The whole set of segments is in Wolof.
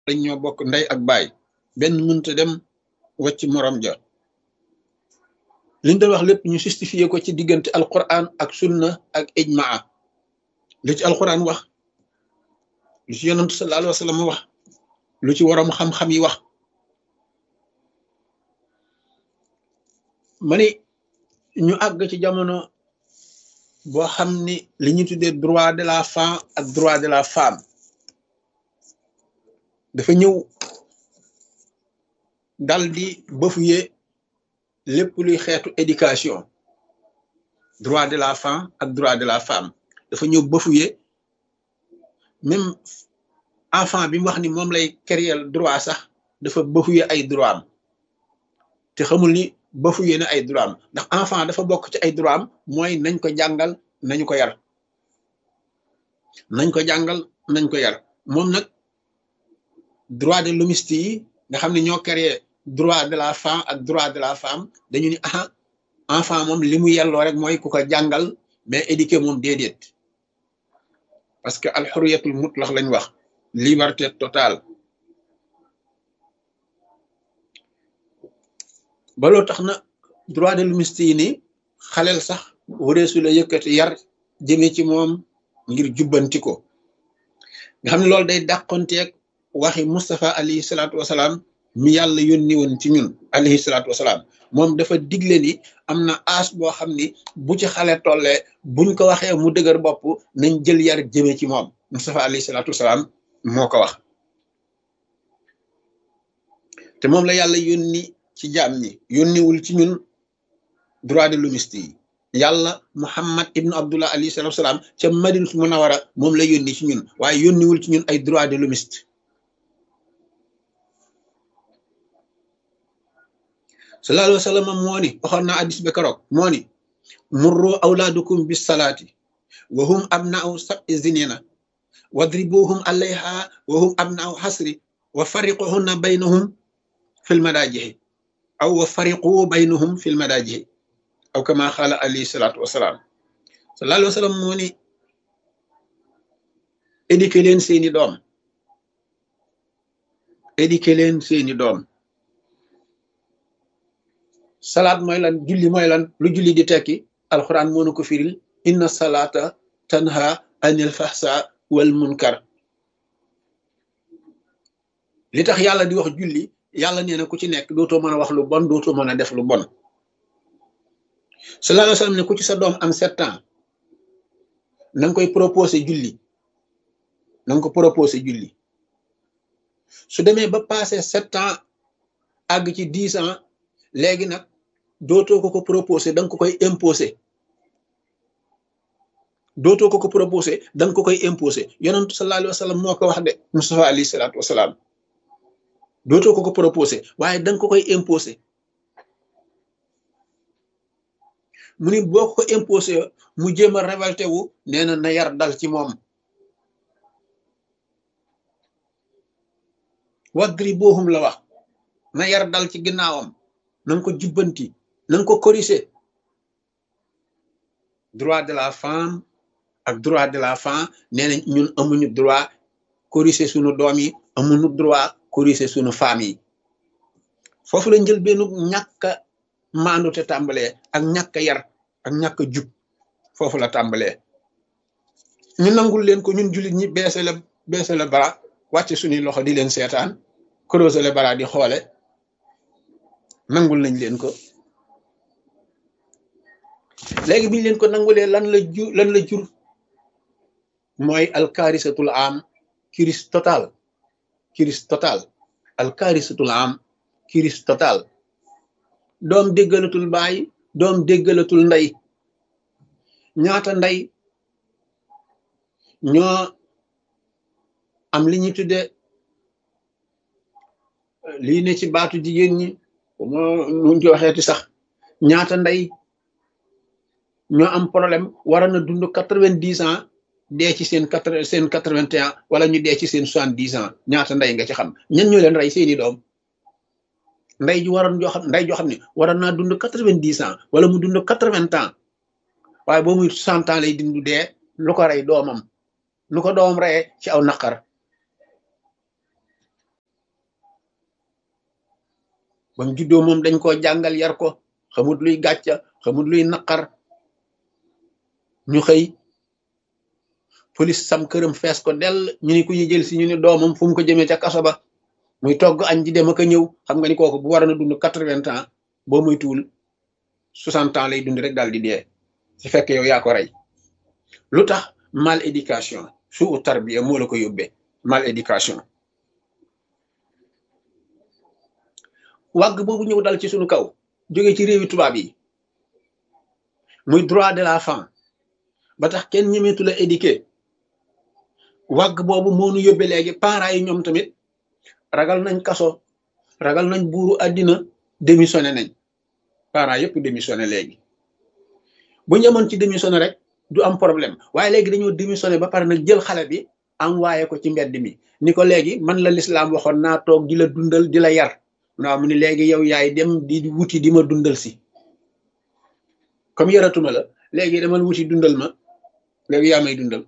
dañ ñoo bokk ndey ak baay benn mënta dem wacc morom ja liñ doon wax lépp ñu justifié ko ci diggante alquran ak sunna ak ijmaa lu ci alquran wax lu ci yonantu sallallahu alayhi wa sallam wax lu ci waroom xam-xam yi wax ma ni ñu àgg ci jamono boo xam ni li ñu tuddee droit de la femme ak droit de la femme dafa ñëw dal di bafouer lépp luy xeetu éducation droit de la femme ak droit de la femme dafa ñëw bafouer même enfant bi mu wax ni moom lay créer droit sax dafa bafouer ay droit am te xamul ni bafouer na ay droit am ndax enfant dafa bokk ci ay droit am mooy nañ ko jàngal nañu ko yar nañ ko jàngal nañ ko yar moom nag droit de l'hommiste yi nga xam ne ñoo créé droit de la femme ak droit de la femme dañu ni aha enfant moom li mu yelloo rek mooy ku ko jàngal mais éduqué moom déedéet parce que alxuriyatul mutlax lañ wax liberté totale ba loo tax na droit de l'hommiste yi ni xaleel sax wareesu la yëkkati yar jëme ci moom ngir jubbanti ko nga xam ne loolu day dàqonteeg waxi Moustapha alayhi salaatu wasalaam mi yàlla yónni woon ci ñun alayhi salaatu wasalaam moom dafa digle ni am na âge boo xam ni bu ci xale tollee buñ ko waxee mu dëgër bopp nañ jël yar jëme ci moom Moustapha alayhi salaatu wasalaam moo ko wax te moom la yàlla yónni ci jaam ñi yónniwul ci ñun droit de l'hommiste yi yàlla Muhammad ibnu Abdullah alayhi salaatu wasalaam ca Madinatu Munawara moom la yónni ci ñun waaye yónniwul ci ñun ay droit de l'hommiste sallallahu alayhi wa sallam moo ni waxoon naa addis ba keroog moo ni murru awlaadukum bis salaati wa hum abna'u sab'i sinina wadribuhum alayha wa hum abna'u hasri wa fariquhunna baynahum fil madaajihi aw wa fariqu baynahum fil madaajihi aw kama xaala alayhi salaatu wasalaam sallallahu alayhi wa sallam moo ni éduqué leen seeni doom éduqué leen seeni doom salaat mooy lan julli mooy lan lu julli di tekki alquran moo nu ko firil inna salaata tanha anil fahsa wal munkar li tax yàlla di wax julli yàlla nee na ku ci nekk dootoo mën a wax lu bon dootoo mën a def lu bon sallallahu alayhi wa sallam ne ku ci sa doom am 7 ans na nga koy proposé julli na nga ko proposé julli su demee ba passé 7 ans àgg ci 10 ans léegi nag dootoo ko proposé da nga ko koy imposé dootoo ko proposé da nga ko koy imposé yonentu sallallahu alayhi wa sallam moo ko wax de Mustafa alayhi salaatu wasalaam dootoo ko proposé waaye da nga ko koy imposé mu ni boo ko imposé mu jéem a révolté wu nee na yar dal ci moom wadribuhum la wax na yar dal ci ginnaawam na nga ko jubbanti na nga ko corriger droit de la femme ak droit de la femme nee na ñun amuñu droit corriger sunu doom yi amuñu droit corriger sunu femme yi foofu la njël benn ñàkk a maandu te tàmbalee ak ñàkk a yar ak ñàkk a jub foofu la tàmbalee ñu nangul leen ko ñun jullit ñi beese la bara wàcce suñuy loxo di leen seetaan croiser le bara di xoole nangul nañ leen ko léegi biñ leen ko nangulee lan la jur mooy alkaarisatul am crise totale alkaarisatul am crise totale doom déggalatul baay doom déggalatul ndey ñaata ndey ñoo am li ñuy tudde lii ne ci baatu jigéen ñi nuñ ci waxeeti sax ñaata ndey ñoo am problème war na dund 90 ans dee ci seen 81 wala ñu dee ci seen 70 ans ñaata ndey nga ci xam ñan ñoo leen rey seeni doom ndey ju waroon joo xam ne waroon naa dund 90 ans wala mu dund 80 ans waaye boo muy 60 ans lay dindu dee lu ko rey doomam lu ko doomam reyee ci aw naqar ba mu juddoo moom dañ koo jàngal yar ko xamut luy gàcca xamut luy naqar ñu xëy police sam këram fees ko dell ñu ni ku ñu jël si ñu ni doomam fu mu ko jëmee ca kaso ba muy togg añ di dem ak a ñëw xam nga ni kooku bu war na dund 80 ans boo muy tuul 60 ans lay dund rek daal di dee su fekkee yow yaa ko rey lu tax mal éducation suu tarbiya moo la ko yóbbee mal éducation wàgg boobu ñëw dal ci suñu kaw jóge ci réewi tubaab yi muy droit de la femme ba tax kenn ñemeetu la éduquer wàgg boobu moo nu yóbbee léegi parents yi ñoom tamit ragal nañ kaso ragal nañ buuru àddina démissionné nañ parents yëpp démissionné léegi bu ñu yemoon ci démissionné rek du am problème waaye léegi dañoo démissionné ba pare nag jël xale bi envoyé ko ci mbedd mi ni ko léegi man la lislaam waxoon naa toog di la dundal di la yar waaw mu ni léegi yow yaay dem di wuti di ma dundal si comme yaratuma la léegi demal wuti dundal ma léegi yaa may dundal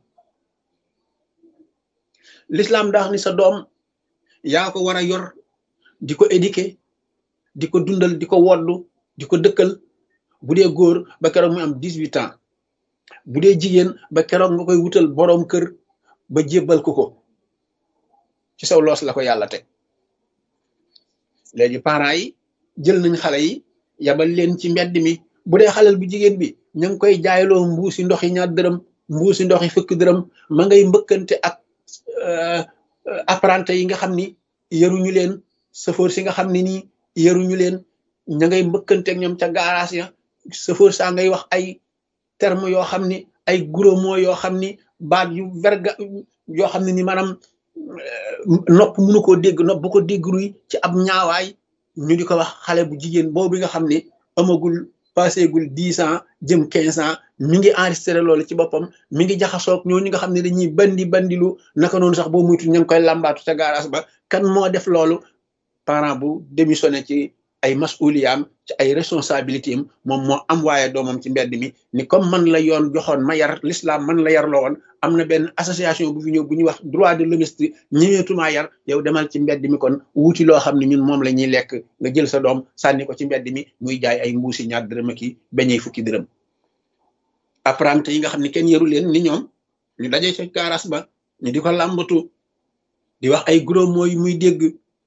l'islam daa wax ni sa doom yaa ko war a yor di ko éduquer di ko dundal di ko woddu di ko dëkkal bu dee góor ba keroog mu am 18 ans bu dee jigéen ba keroog nga koy wutal boroom kër ba jébbal ko ci saw loos la ko yàlla teg léegi parents yi jël nañ xale yi yabal leen ci mbedd mi bu dee xalel bu jigéen bi ña ngi koy jaayloo mbuusi ndoxi ñaar dërëm mbuusi ndoxi fukki dërëm ma ngay mbëkkante ak apprenti yi nga xam ni yaruñu leen chauffeur si nga xam ne nii yaruñu leen ña ngay mbëkkante ak ñoom ca garage ya chauffeur saa ngay wax ay terme yoo xam ni ay gros mots yoo xam ni baat yu verga yoo xam ne ni maanaam nopp mënu koo dégg nopp bu ko dégg ruy ci ab ñaawaay ñu di ko wax xale bu jigéen boobu nga xam ne amagul passégul 10 ans jëm 15 ans mi ngi enregistré loolu ci boppam mi ngi jaxasoog ñooñu nga xam ne dañuy bandilu naka noonu sax boo muytu ñu ngi koy làmbaatu ca garage ba kan moo def loolu parent bu démissionné ci ay masuliyaam ci ay responsabilité am moom moo am waaye doomam ci mbedd mi ni comme man la yoon joxoon ma yar l'islam man la yar loo woon am na benn association bu fi ñëw bu ñuy wax droit de l'homme ñëweetumaa yar yow demal ci mbedd mi kon wuti loo xam ne ñun moom la ñuy lekk nga jël sa doom sànni ko ci mbedd mi muy jaay ay mbuusi ñaar dërëm ak i beñey fukki dërëm apprenti yi nga xam ne kenn yaru leen ni ñoom ñu daje ca garage ba ñu di ko làmbatu di wax ay gros mots yu muy dégg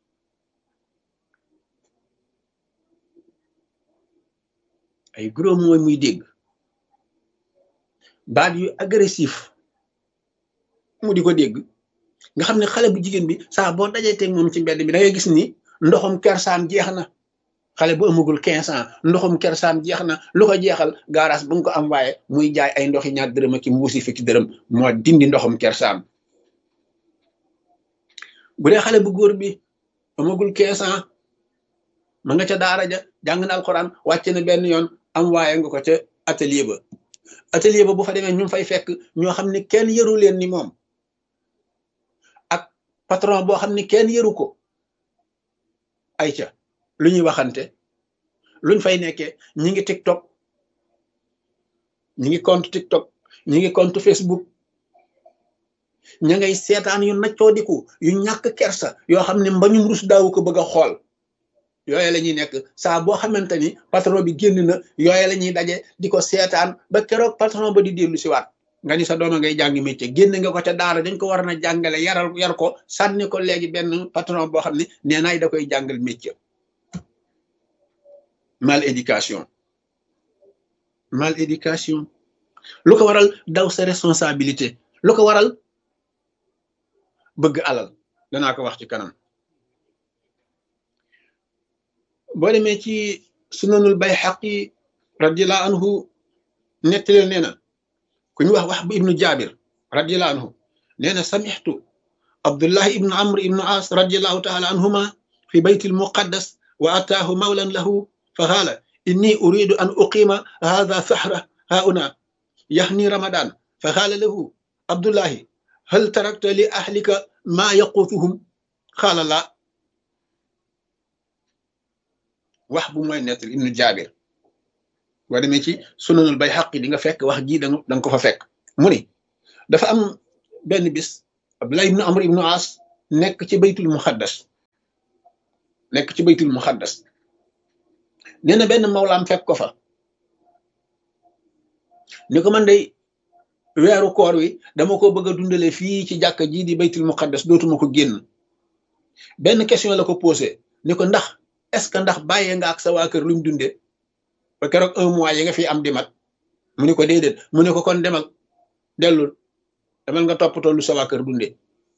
ay gros mots muy dégg baat yu agressif mu di ko dégg nga xam ne xale bu jigéen bi saa boo dajee teg moom ci mbedd bi da ngay gis ni ndoxum kersaam jeex na xale bu amagul 15 ans ndoxum kersaam jeex na lu ko jeexal gaaraas bu nga ko am waaye muy jaay ay ndoxi ñaar dërëm ak mbuusi fukki dërëm moo dindi ndoxum kersaam bu dee xale bu góor bi amagul 15 ans ma nga ca daara ja jàng na alxuraan wàcce na benn yoon am waaye nga ko ca atelier ba bu fa demee ñu fay fekk ñoo xam ne kenn yëru leen ni moom ak patron boo xam ne kenn yëru ko ay ca lu ñuy waxante luñ fay nekkee ñi ngi TikTok ñi ngi compte TikTok ñi ngi compte Facebook ña ngay seetaan yu naccoo diku yu ñàkk kersa yoo xam ne mbañum rus daawu ko bëgg a xool yooye la ñuy nekk saa boo xamante ni patron bi génn na yooye la ñuy daje di ko seetaan ba keroog patron ba di dellu si waat nga ni sa dooma ngay jàng métier génn nga ko ca daara dañ ko war na jàngale yar ko sànni ko léegi benn patron boo xam ne nee naay da koy jàngal métier mal éducation lu ko waral daw sa responsabilité lu ko waral bëgg alal danaa ko wax ci kanam boo demee ci sunanul Bayhaqi radiyallahu anhu nettaleel nee na ku ñu wax bu ibnu Jabir radiyallahu anhu nee na samixtu Abdullahi ibnu Amr ibnu As radiyallahu taala anhuma fi baytil muqaddas wa ataahu mawlan lahu fa qaala inni uridu an uqima hadha sahra hauna yahni ramadan fa qaala lahu Abdullahi hal tarakta li ahlika ma yaqutuhum qaala la wax bu mooy nettal ibnu Jabir boo demee ci sunanul Bayhaqi di nga fekk wax ji danga ko fa fekk mu ni dafa am benn bis Abdullah ibnu Amr ibnu As nekk ci baytul muqaddas nee na benn mawlaam fekk ko fa ni ko man day weeru koor wi dama ko bëgg a dundale fii ci jàkka ji di baytul muqaddas dootuma ko génn benn question la ko posé ni ko ndax est-ce que ndax bàyyee nga ak sa waa kër luñ dunde ba keroog 1 mois yi nga fi am di mat mu ni ko déedéet mu ne ko kon demal dellul demal nga toppatoo lu sa waa kër dunde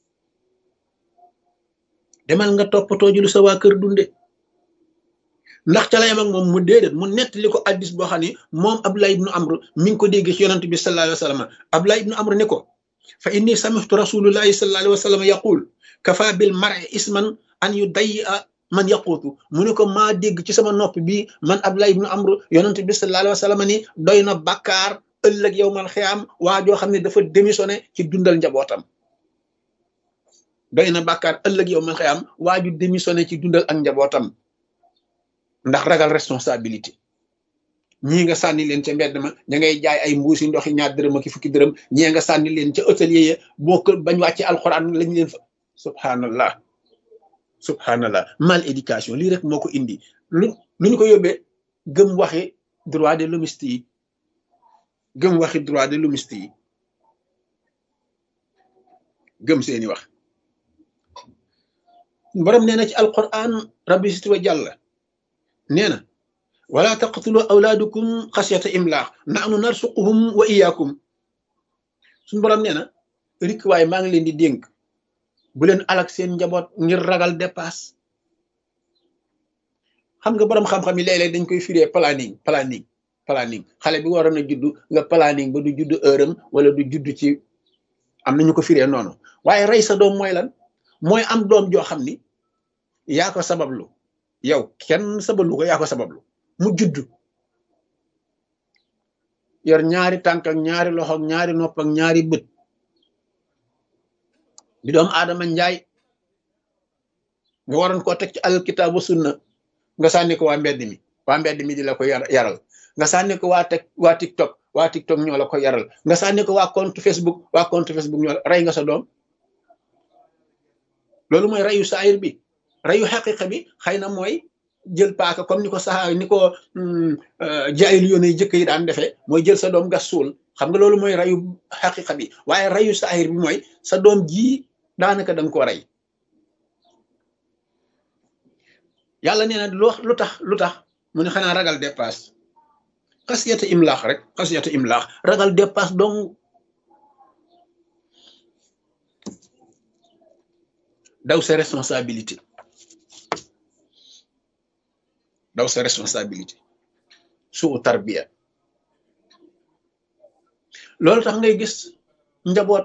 demal nga toppatoo ji lu sa waa kër dunde ndax ca la yam ak moom mu déedéet mu nettali ko addis boo xam ne moom Abdullah ibnu Amr mi ngi ko dégg ci yonent bi sallallahu alayhi wa sallam Abdullah ibnu Amr ni ko fa inni samihtu rasulullahi sallallahu alayhi wa sallam yaqul kafa bil mar'i isman an yudayya man yaquutu mu ne ko maa dégg ci sama nopp bi man Abdullah ibnu Amr yonent bi sallallahu alayhi wa sallam ni doy na bàkkaar ëllëg yawmal xiyaam waa joo xam ne dafa démissionné ci dundal njabootam doy na bàkkaar ëllëg yawmal xiyaam waa ju démissionné ci dundal ak njabootam ndax ragal responsabilité ñii nga sànni leen ca mbedd ma ña ngay jaay ay mbuusi ndoxi ñaar dërëm ak fukki dërëm ñii nga sànni leen ca hôtelier ya boo ko bañ wàcce alxuraan lañ leen fa subhanallah subhanallah mal éducation lii rek moo ko indi lu ñu ko yóbbee gëm waxi droit de l'hommiste yi gëm waxi droit de l'hommiste yi gëm seeni wax borom nee na ci alquran rabbi sit wa jàlla nee na wala taqtulu awlaadukum xasiyata imlaax nahnu narsuquhum wa iyaakum suñu borom nee na rik waaye maa ngi leen di dénk bu leen alak seen njaboot ngir ragal dépasse xam nga borom xam-xam yi léeg-léeg dañ koy firee planning xale bi waroon a juddu nga planning ba du juddu heure am wala du juddu ci am nañu ko firee noonu waaye rey sa doom mooy lan mooy am doom joo xam ni yaa ko sabablu yow kenn sabablu ko yaa ko sabablu mu juddu yor ñaari tànk ak ñaari loxo ak ñaari nopp ak ñaari bët di doom aadama njaay nga waroon koo teg ci alkitab wa sunna nga sànni ko waa mbedd mi di la ko yaral nga sànni ko waa TikTok ñoo la ko yaral nga sànni ko waa compte Facebook ñoo la rey nga sa doom loolu mooy reyu saayir bi reyu xaqiqa bi xëy na mooy jël paaka comme ni ko saxaa ni ko jaayil yoon yi jëkk yi daan defee mooy jël sa doom gas suul xam nga loolu mooy reyu xaqiqa bi waaye reyu saayir bi mooy sa doom ji daanaka da nga ko rey yàlla nee na lu tax mu ne xanaa ragal dépasse xasiyata imlaax ragal dépasse donc daw sa responsabilité suu tarbiya loolu tax ngay gis njaboot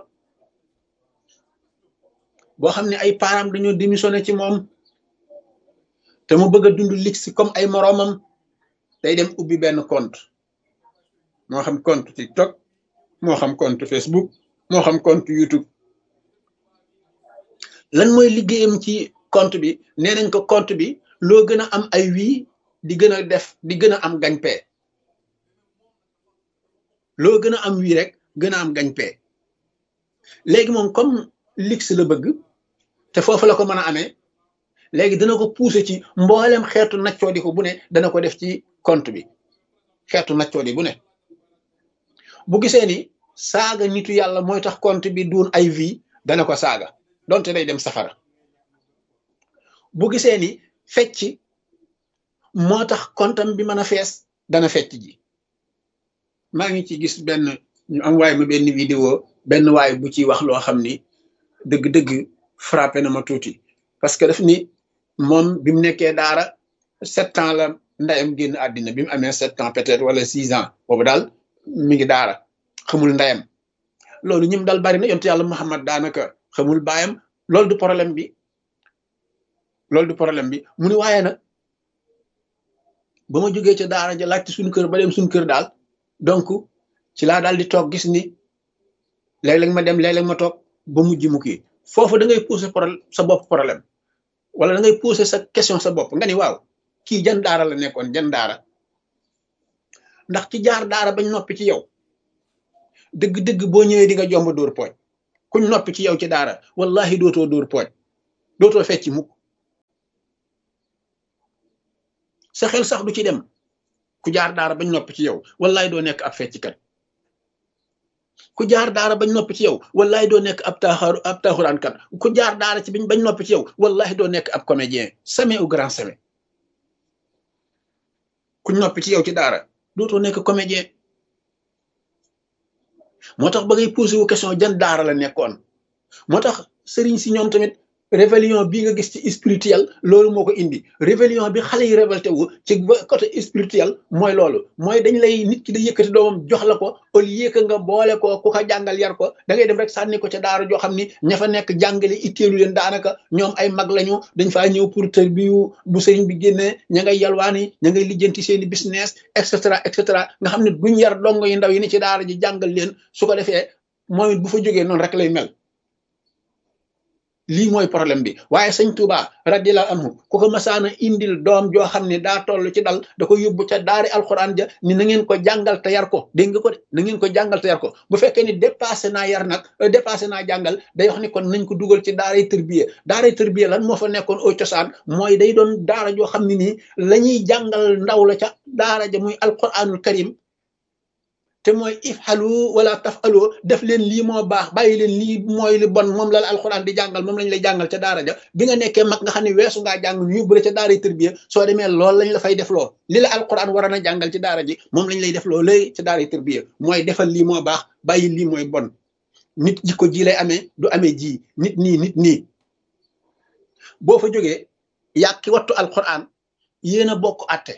boo xam ne ay parents dañoo démissionné ci moom te mu bëgg a dund ligsi comme ay moroomam day dem ubbi benn compte moo xam compte TikTok moo xam compte Facebook moo xam compte YouTube lan mooy liggéeyam ci compte bi nee nañ ko compte bi loo gën a am ay wii di gën a am gagne-pain loo gën a am wii rek gën a am gagne-pain léegi moom comme lix la bëgg te foofu la ko mën a amee léegi dana ko pousser ci mboolem xeetu naccoodi ko bu ne dana ko def ci compte bi xeetu naccoodi bu ne bu gisee ni saaga nitu yàlla mooy tax compte bi duun ay vie dana ko saaga donte day dem safara bu gisee ni fecc moo tax kontam bi mën a fees dana fecc ji maa ngi ci gis ñu am waay ma benn vidéo benn waay bu ci wax loo xam ni dëgg-dëgg frappé na ma tuuti parce que daf ni moom bi mu nekkee daara 7 ans la ndeyam génn àddina bi mu amee 7 ans peut-être wala 6 ans boobu daal mi ngi daara xamul ndeyam loolu ñim dal bari na yontu yàlla Muhammad daanaka xamul baayam loolu du problème bi mu ni waaye nag ba ma jógee ca daara ja laajte suñu kër ba dem suñu kër daal donc ci laa daal di toog gis ni léeg-léeg ma dem léeg-léeg ma toog ba mujj mu kii foofu da ngay pousser sa bopp problème wala da ngay pousser sa question sa bopp nga ni waaw kii jan daara la nekkoon jan daara ndax ci jaar daara bañ noppi ci yow dëgg-dëgg boo ñëwee di nga jomb dóor pooj kuñ noppi ci yow ci daara wallahi dootoo dóor pooj dootoo fecc mukk sa xel sax du ci dem ku jaar daara bañ noppi ci yow wallaay doo nekk ab fecckat ku jaar daara bañ noppi ci yow wallaay doo nekk ab taaxuraankat ku jaar daara ci bañ noppi ci yow wallaay doo nekk ab comédien jamais au grand jamais ku noppi ci yow ci daara dootoo nekk comédien moo tax ba ngay posé wu question jan daara la nekkoon moo tax sëriñ si ñoom tamit rébellion bii nga gis ci spirituel loolu moo ko indi rébellion bi xale yi révolté wu ci côté spirituel mooy loolu mooy dañ lay nit ki da yëkkati doomam jox la ko au lieu que nga boole ko ku ko jàngal yar ko da ngay dem rek sànni ko ca daara joo xam ni ña fa nekk jàngale itteelu leen daanaka ñoom ay mag lañu dañ faa ñëw pour tër bi bu sëriñ bi génnee ña ngay yalwaani ña ngay lijjanti seeni business et cetera nga xam ne duñ yar dongo yi ndaw yi ni ci daara ji jàngal leen su ko defee moom it bu fa jógee noonu rek lay mel lii mooy problème bi waaye sëñ Touba radiyallahu anhu ku ko masaana indil doom joo xam ne daa toll ci dal da ko yóbbu ca daari alxuraan ja ni na ngeen ko jàngal te yar ko dégg nga ko de na ngeen ko jàngal te yar ko bu fekkee ni dépassé naa yar nag dépassé naa jàngal day wax ni kon nañ ko dugal ci daaray tërbiye lan moo fa nekkoon au cosaan mooy day doon daara joo xam ne nii la ñuy jàngal ndaw la ca daara ja muy alquranul karim te mooy ifxalu wala tafalu def leen lii moo baax bàyyi leen lii mooy li bon moom la alxuraan di jàngal moom lañ lay jàngal ca daara ja bi nga nekkee mag nga xam ne weesu ngaa jàng ñu yóbbu la ca daara tërbiya soo demee loolu lañ la fay def loo li la alxuraan war a jàngal ci daara ji moom lañ lay def loo léegi ca daara tërbiya mooy defal lii moo baax bàyyi lii mooy bon nit jikko ji lay amee du amee ji nit nii boo fa jógee yàq ki wattu alxuraan yéen a bokk atte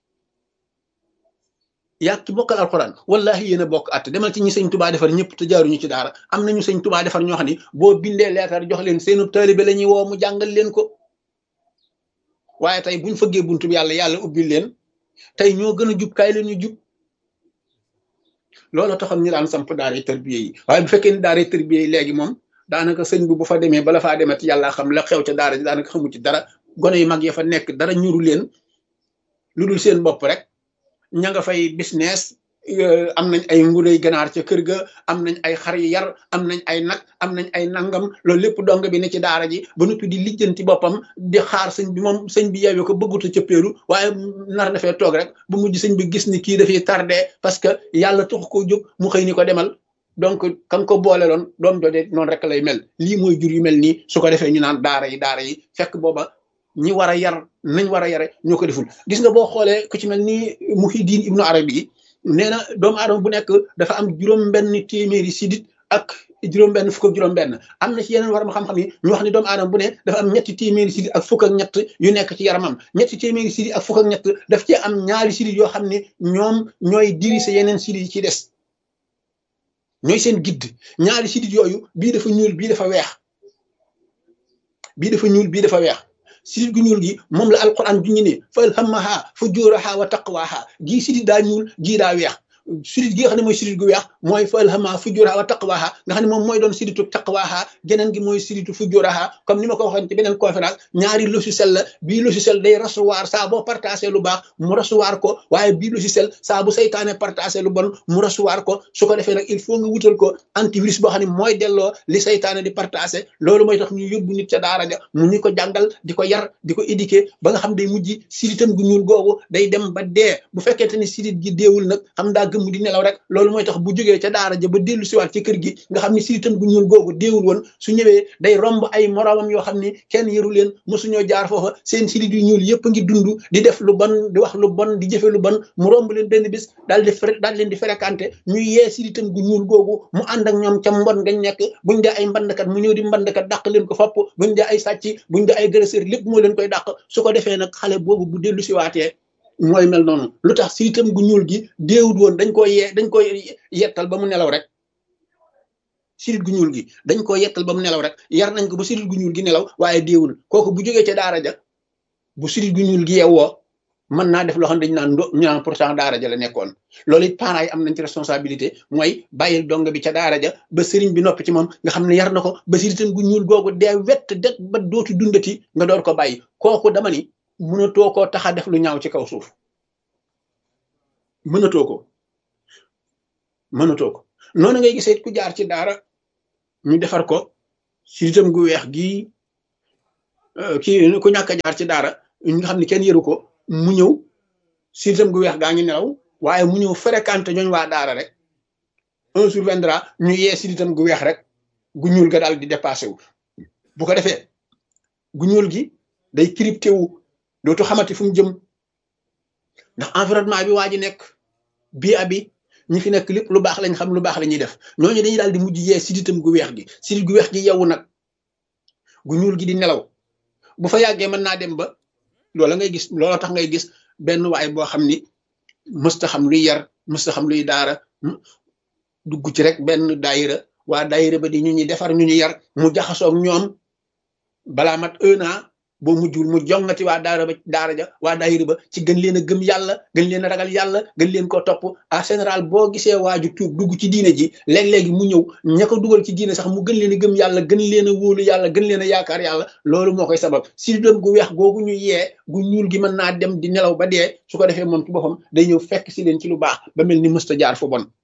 yaa ki bokkal alxuraan wallahi yéen a bokk at demal ci ñi sëñ tubaa defar ñëpp te jaaruñu ci daara am nañu sëñ tubaa defar ñoo xam ne boo bindee leetar jox leen seenu taalibe la ñuy woo mu jàngal leen ko waaye tey buñ fëggee buntu bi yàlla ubbil leen tey ñoo gën a jub kaay leen ñu jub loolu taxam ñu daan samp daara tërbiye yi waaye bu fekkee ni daara tërbiye yi léegi moom daanaka sëñ bi bu fa demee bala faa demati yàlla xam la xew ca daara ji daanaka xamu ci dara gone yu mag ya fa nekk dara ñuru leen lu dul seen bopp rek ña nga fay business am nañ ay nguley ganaar ca kër ga am nañ ay xar yi yar am nañ ay nag am nañ ay nangam loolu lépp dong bi ne ci daara ji ba noppi di lijjanti boppam di xaar sëñ bi moom sëñ bi yeewee ko bëgguta cëppeelu waaye nar na fee toog rek bu mujj sëñ bi gis ni kii dafay tardé parce que yàlla tax ko jóg mu xëy ni ko demal donc kan ko boole loon doom jooje noonu rek lay mel lii mooy jur yu mel nii su ko defee ñu naan daara yi fekk booba ñi war a yar nañ war a yare ñoo ko deful gis nga boo xoolee ku ci mel ni Muhyiddin Ibnu Arabi nee na doomu aadama bu nekk dafa am juróom-benn téeméeri sidit ak juróom-benn fukk ak juróom-benn am na ci yeneen war ma xam-xam yi ñu wax ni doomu aadama bu ne dafa am ñetti téeméeri sidit ak fukk ak ñett yu nekk ci yaramam ñetti téeméeri sidit ak fukk ak ñett daf ci am ñaari sidit yoo xam ne ñoom ñooy dirise yeneen sidit yi ci des ñooy seen gidd ñaari sidit yooyu bii dafa ñuul bii dafa weex bii dafa weex sidit gu ñuul gi moom la alquran ju ñu ne fa alhamaha fujuraha wa taqwaha gii sidit daa ñuul gii daa weex sidit gi nga xam ne mooy sidit gu weex mooy fa alhamaha fujuraha wa taqwaha nga xam ne moom mooy doon siditu taqwaha geneen gi mooy siditu fujuraha comme ni ma ko waxoon ci beneen conférence ñaari logiciel la bii logiciel day recevoir saa boo partagé lu baax mu recevoir ko waaye bii logiciel saa bu saytaane partagé lu bon mu recevoir ko su ko defee nag il faut nga wutal ko antivirus boo xam ne mooy delloo li saytaane di partagé loolu mooy tax ñu yóbbu nit ca daara ja mu ñu ko jàngal di ko yar di ko éduquer ba nga xam day mujj siditam gu ñuul googu day dem ba dee bu fekkente ni sidit gi deewul nag xam daa gëmm di nelaw rek loolu mooy tax bu jógee ca daara ja ba dellu siwaat ci kër gi nga xam ne siditam gu ñuul googu deewul woon su ñëwee day romb ay moroomam yoo xam ne kenn yëru leen mosuñoo jaar foofa seen sidit yu ñuul yëpp a ngi dund di def lu bon di wax lu bon di jëfe lu bon mu romb leen benn bis daal leen di fréquenté ñu yee siditam gu ñuul googu mu ànd ak ñoom ca mbon ngañ nekk buñ dee ay mbandkat mu ñëw di mbandkat dàq leen ko fopp buñ dee ay sàcc buñ dee ay agresseur lépp moo leen koy dàq su ko defee nag xale boobu bu dellu siwaatee mooy mel noonu lu tax siditam gu ñuul gi deewut woon dañ koy yettal ba mu nelaw rek sidit gu ñuul gi dañ ko yettal ba mu nelaw rek yar nañ ko ba sidit gu ñuul gi nelaw waaye deewul kooku bu jógee ca daara ja bu sidit gu ñuul gi yeewoo mën naa def loo xam ne dañu naan ñu naan pourtant daara ja la nekkoon loolu it parents yi am nañ ci responsabilité mooy bàyyil dong bi ca daara ja ba sëriñ bi noppi ci moom nga xam ne yar na ko ba siditam gu ñuul googu dee wett det ba dootu dundati nga door ko bàyyi kooku dama ni mënatoo koo tax a def lu ñaaw ci kaw suuf mënatoo ko noonu ngay gisee ku jaar ci daara ñu defar ko siditam gu weex gii kii ku ñàkk a jaar ci daara nga xam ne kenn yëru ko mu ñëw siditam gu weex gaa ngi nelaw waaye mu ñëw fréquenté ñooñ waa daara rek un jour viendra ñu yee siditam gu weex rek gu ñuul ga daal di dépassé wu bu ko defee gu ñuul gi day crypté wu dootu xamati fu mu jëm ndax environnement bi waa ji nekk bii abi ñi fi nekk lépp lu baax lañ xam lu baax la ñuy def ñooñu dañuy daal di mujj yee siditam gu weex gi sidit gu weex gi yeewu nag gu ñuul gi di nelaw bu fa yàggee mën naa dem ba loola ngay gis loola tax ngay gis benn waay boo xam ni mësta xam luy yar mësta xam luy daara dugg ci rek benn daayira waa daayira ba di ñu ñuy defar ñu ñu yar mu jaxasoog ñoom balaa mat 1 an boo mujjul mu jongati waa daara ja waa daayira ba ci gën leen a gëm yàlla gën leen a ragal yàlla gën leen ko topp en général boo gisee waaju tuub dugg ci diine ji léeg-léegi mu ñëw ña ko dugal ci diine sax mu gën leen a gëm yàlla gën leen a wóolu yàlla gën leen a yaakaar yàlla loolu moo koy sabab si doom gu weex googu ñu yee gu ñuul gi mën naa dem di nelaw ba dee su ko defee moom ci boppam day ñëw fekk si leen ci lu baax ba mel ni mësta jaar fu bon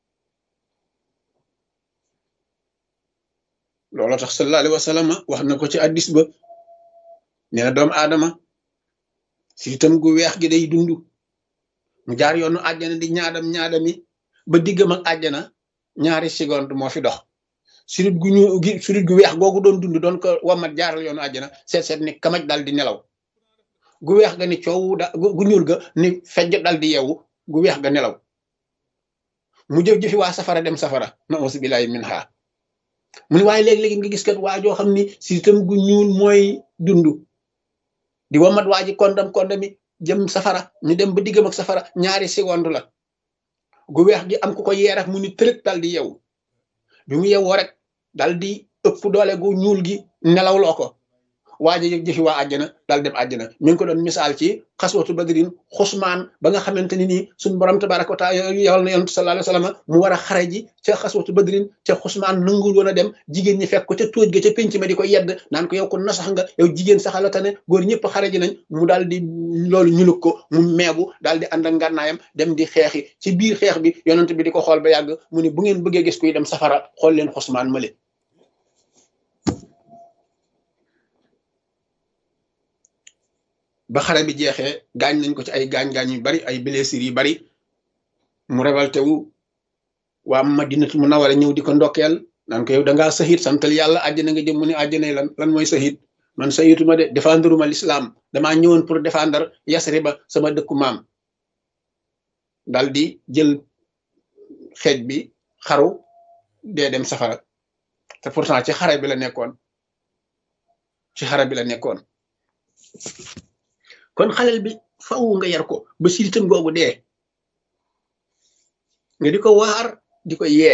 loolu tax sallallahu alayhi wa sallam wax na ko ci hadiis ba nee na doomu aadama siditam gu weex gi day dund mu jaar yoonu àjjana di ñaadami ba diggam ak àjjana ñaari seconde moo fi dox sidit gu weex googu doon dund doon ko wamat jaaral yoonu àjjana seet ni kamaj dal di nelaw gu weex ga ni coow gu ñuul ga ni fejj dal di yeewu gu weex ga nelaw mu jëf-jëfi waa safara dem safara na auzu billahi minha mu ni waaye léegi-léegi nga gis kat waa joo xam ni siditam gu ñuul mooy dund di wamat waa ji kondami jëm safara ñu dem ba diggam ak safara ñaari seconde la gu weex gi am ku ko yee rek mu ni tërët dal di yeewu bi mu yeewoo rek dal di ëpp doole gu ñuul gi nelaw loo ko waa ji jëfi waa àjjana dal dem àjjana mi ngi ko doon misaal ci xaswatu badrin xusmaan ba nga xamante ni nii suñ borom tabaraka wa taala yowal na yonent sallallahu alayhi wa sallam mu war a xare ji ca xaswatu badrin ca xusmaan nangul woon a dem jigéen ñi fekk ko ca tóoj ga ca pénc ma di ko yedd naan ko yow ko nasax nga yow jigéen saxala tane góor ñëpp xare ji nañ mu daal di loolu ñulug ko mu meebu daal di ànd ak ngànnaayam dem di xeexi ci biir xeex bi yonent bi di ko xool ba yàgg mu ni bu ngeen bëggee gis kuy dem safara xool leen xusmaan male ba xare bi jeexee gaañ nañ ko ci ay gaañ-gaañ yu bari ay blessures yu bari mu révolté wu waa Madinatu Munawwara ñëw di ko ndokkeel naan ko yow da ngaa sahid santal yàlla àjjana nga jëm mu ne àjjana lan mooy sahid man sahiduma de défendre ma l'islam damaa ñëwoon pour défendre Yasriba sama dëkku maam dal di jël xeej bi xaru dee dem safara te pourtant ci xare bi la nekkoon kon xalel bi faw nga yar ko ba siditam googu dee nga di ko waar di ko yee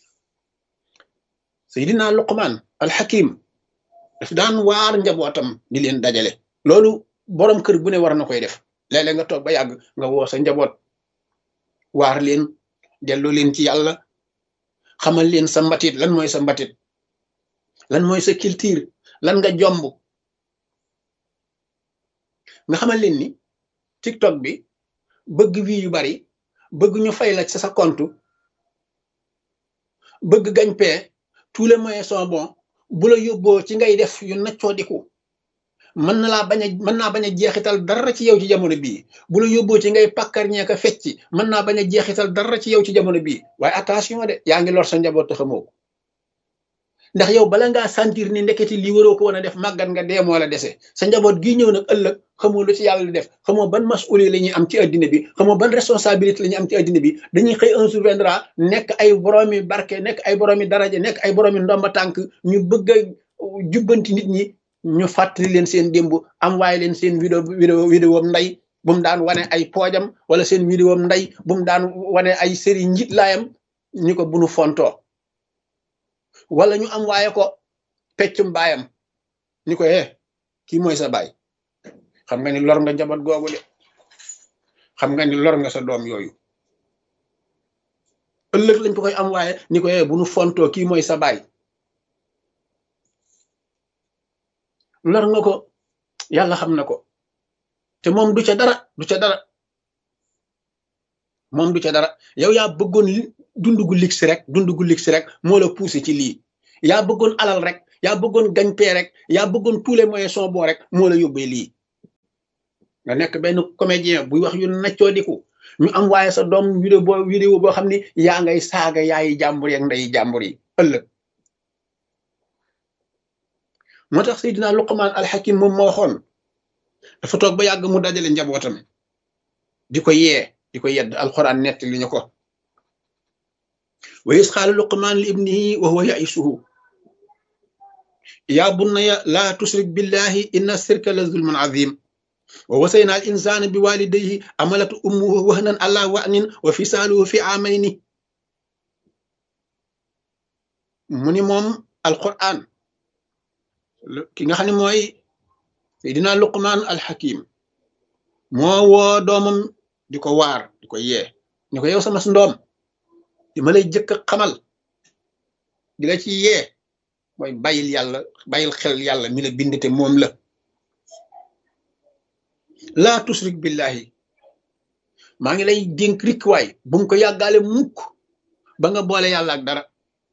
Seydina Luqman alxakim daf daan waar njabootam di leen dajale loolu borom kër bu ne war na koy def léeg-léeg nga toog ba yàgg nga woo sa njaboot waar leen delloo leen ci yàlla xamal leen sa mbatit lan mooy sa mbatit lan mooy sa culture lan nga jomb nga xamal leen ni TikTok bi bëgg vie yu bari bëgg ñu fay la ci sa compte bëgg gañ pee tous les moyens sont bons bu la yóbboo ci ngay def yu naccoo diku mën naa bañ a jeexital dara ci yow ci jamono bii bu la yóbboo ci ngay pàkkar ñeeka fecci mën naa bañ a jeexital dara ci yow ci jamono bii waaye attention de yaa ngi lor sa njaboot te xamoo ko ndax yow bala ngaa sentir ni ndeketi lii waroo ko woon a def màggat nga dee moo la dese sa njaboot gii ñëw nag ëllëg xamoo lu ci yàlla di def xamoo ban masuuli la ñuy am ci addina bi xamoo ban responsabilité la ñuy am ci addina bi dañuy xëy un jour viendra nekk ay boroomi barke nekk ay boroomi daraja nekk ay boroomi ndomba tànk ñu bëgg a jubbanti nit ñi ñu fàttali leen seen démb am waaye leen seen vidéo nday bu mu daan wane ay poojam wala seen vidéo nday bu mu daan wane ay série njit laayam ñu ko bunu fontoo wala ñu am waaye ko peccum baayam ni ko kii mooy sa baay xam nga ni lor nga njaboot googu de xam nga ni lor nga sa doom yooyu ëllëg lañ ko koy am waaye ni ko bu nu fontoo kii mooy sa baay lor nga ko yàlla xam na ko te moom du ca dara moom du ca dara yow yaa bëggoon dund gu ligsi rek moo la poussé ci lii yaa bëggoon alal rek yaa bëggoon gañpee rek yaa bëggoon tous les moyens sont bons rek moo la yóbbee lii nga nekk benn comédien buy wax yu naccoo diku ñu am waaye sa doom vidéo boo xam ni yaa ngay saaga yaayi jàmbur yi ak ndeyi jàmbur yi ëllëg moo tax Seydina Luqmaan alxakim moom ma waxoon dafa toog ba yàgg mu dajale njabootam di ko yee di ko yedd alquran nett li ñu ko wa is qaala Luqmaan li ibnihi wa huwa yaisuhu yaa bunayya laa tushrik billahi inna shirka la zulmun azim wa wasayna al insana bi walidayhi amalatu ummuhu wahnan ala wahnin wa fisaaluhu fi amayni mu ni moom alquran ki nga xam ne mooy Seydina Luqmaan alxakim moo woo doomam di ko waar di ko yee ñu ko yow sama ndoom di ma lay jëkk xamal di la ci yee mooy bàyyil xel yàlla mi la bind te moom la laa tusrik billahi maa ngi lay dénk rik waay bu mu ko yàggaale mukk ba nga boole yàlla ak dara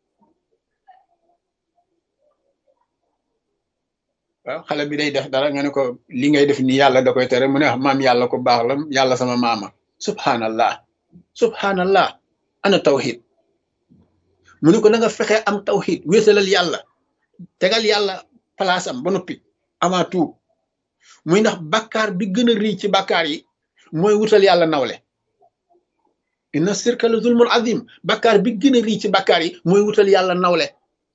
waaw xale bi day def dara nga ne ko li ngay def ni yàlla da koy tere mu ne wax maam yàlla ko baax la yàlla sama maama subhanallah ana tawxid mu ne ko na nga fexe am tawxid wéetalal yàlla tegal yàlla palaasam ba noppi avant tout muy ndax bàkkaar bi gën a rëy ci bàkkaar yi mooy wutal yàlla nawle inna shirka la zulmun azim bàkkaar bi gën a rëy ci bàkkaar yi mooy wutal yàlla nawle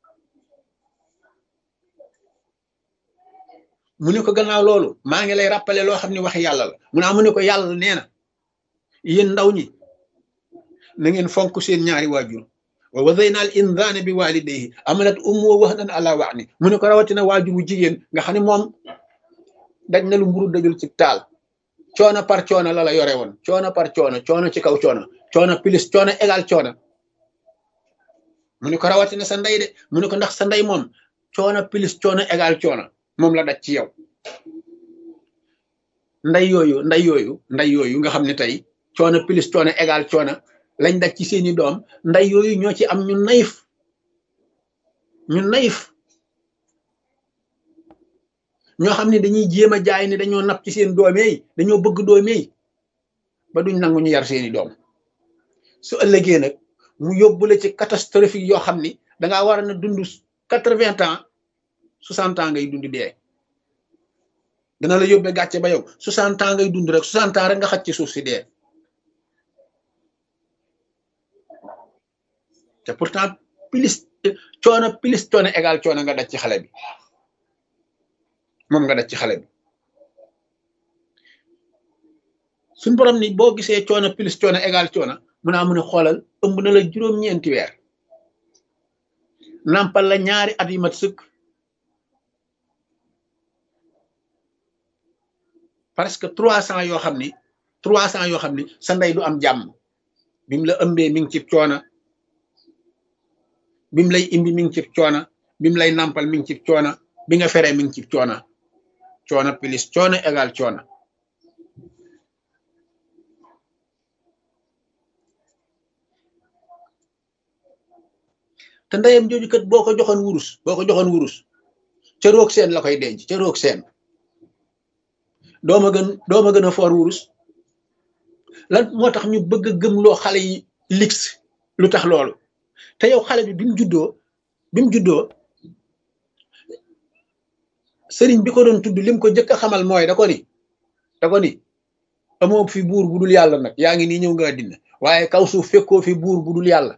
mu ne ko gannaaw loolu maa ngi lay rappeler loo xam ne wax yàlla la mu ne ko yàlla nee na yéen ndaw ñi na ngeen fonk seen ñaari waajur wa wasayna al insaana bi walidayhi amalat ummuhu wahnan ala wahni mu ne ko rawatina waajur bu jigéen nga xam ne moom daj na lu mburu dajul ci taal coono par coono la yore woon coono par coono ci kaw coono plus coono égal coono mu ne ko rawatina sa ndey de mu ne ko ndax sa ndey moom coono plus coono égal coono moom la daj ci yow nday yooyu nga xam ne tey coono plus coono égal coono lañ daj ci seeni doom nday yooyu ñoo ci am ñu nayif ñoo xam ne dañuy jéem a jaay ne dañoo napp ci seen doomey dañoo bëgg doomey ba duñ nangu ñu yar seeni doom su ëllëgee nag mu yóbbule ci catastrophique yoo xam ni dangaa war na dund 80 ans 60 ans ngay dund dee dana la yóbbee gàcce ba yow 60 ans ngay dund rek 60 ans rek nga xaj ci suuf si dee te pourtant plus coono égal coono nga daj ci xale bi moom nga daj ci xale bi suñ borom ni boo gisee coono plus coono égal coono mun a xoolal ëmb na la juróom-ñeenti weer nampal la ñaari at yu mat sëkk presque 300 yoo xam ni sa ndey du am jàmm bim la ëmbee mi ngi ci coono bim lay imbi mi ngi ci coono bim lay nampal mi ngi ci coono bi nga feree mi ngi ci coono plus coono égal coono te ndeyam jooju kat boo ko joxoon wurus ca roog seen la koy denc ca roog seen dooma gën a foor wurus lan moo tax ñu bëgg a gëmloo xale yi lix lu tax loolu te yow xale bi bi mu juddoo sëriñ bi ko doon tudd lim ko jëkk a xamal mooy da ko ni amoo fi buur bu dul yàlla nag yaa ngi nii ñëw nga àddina waaye kaw suuf fekkoo fi buur bu dul yàlla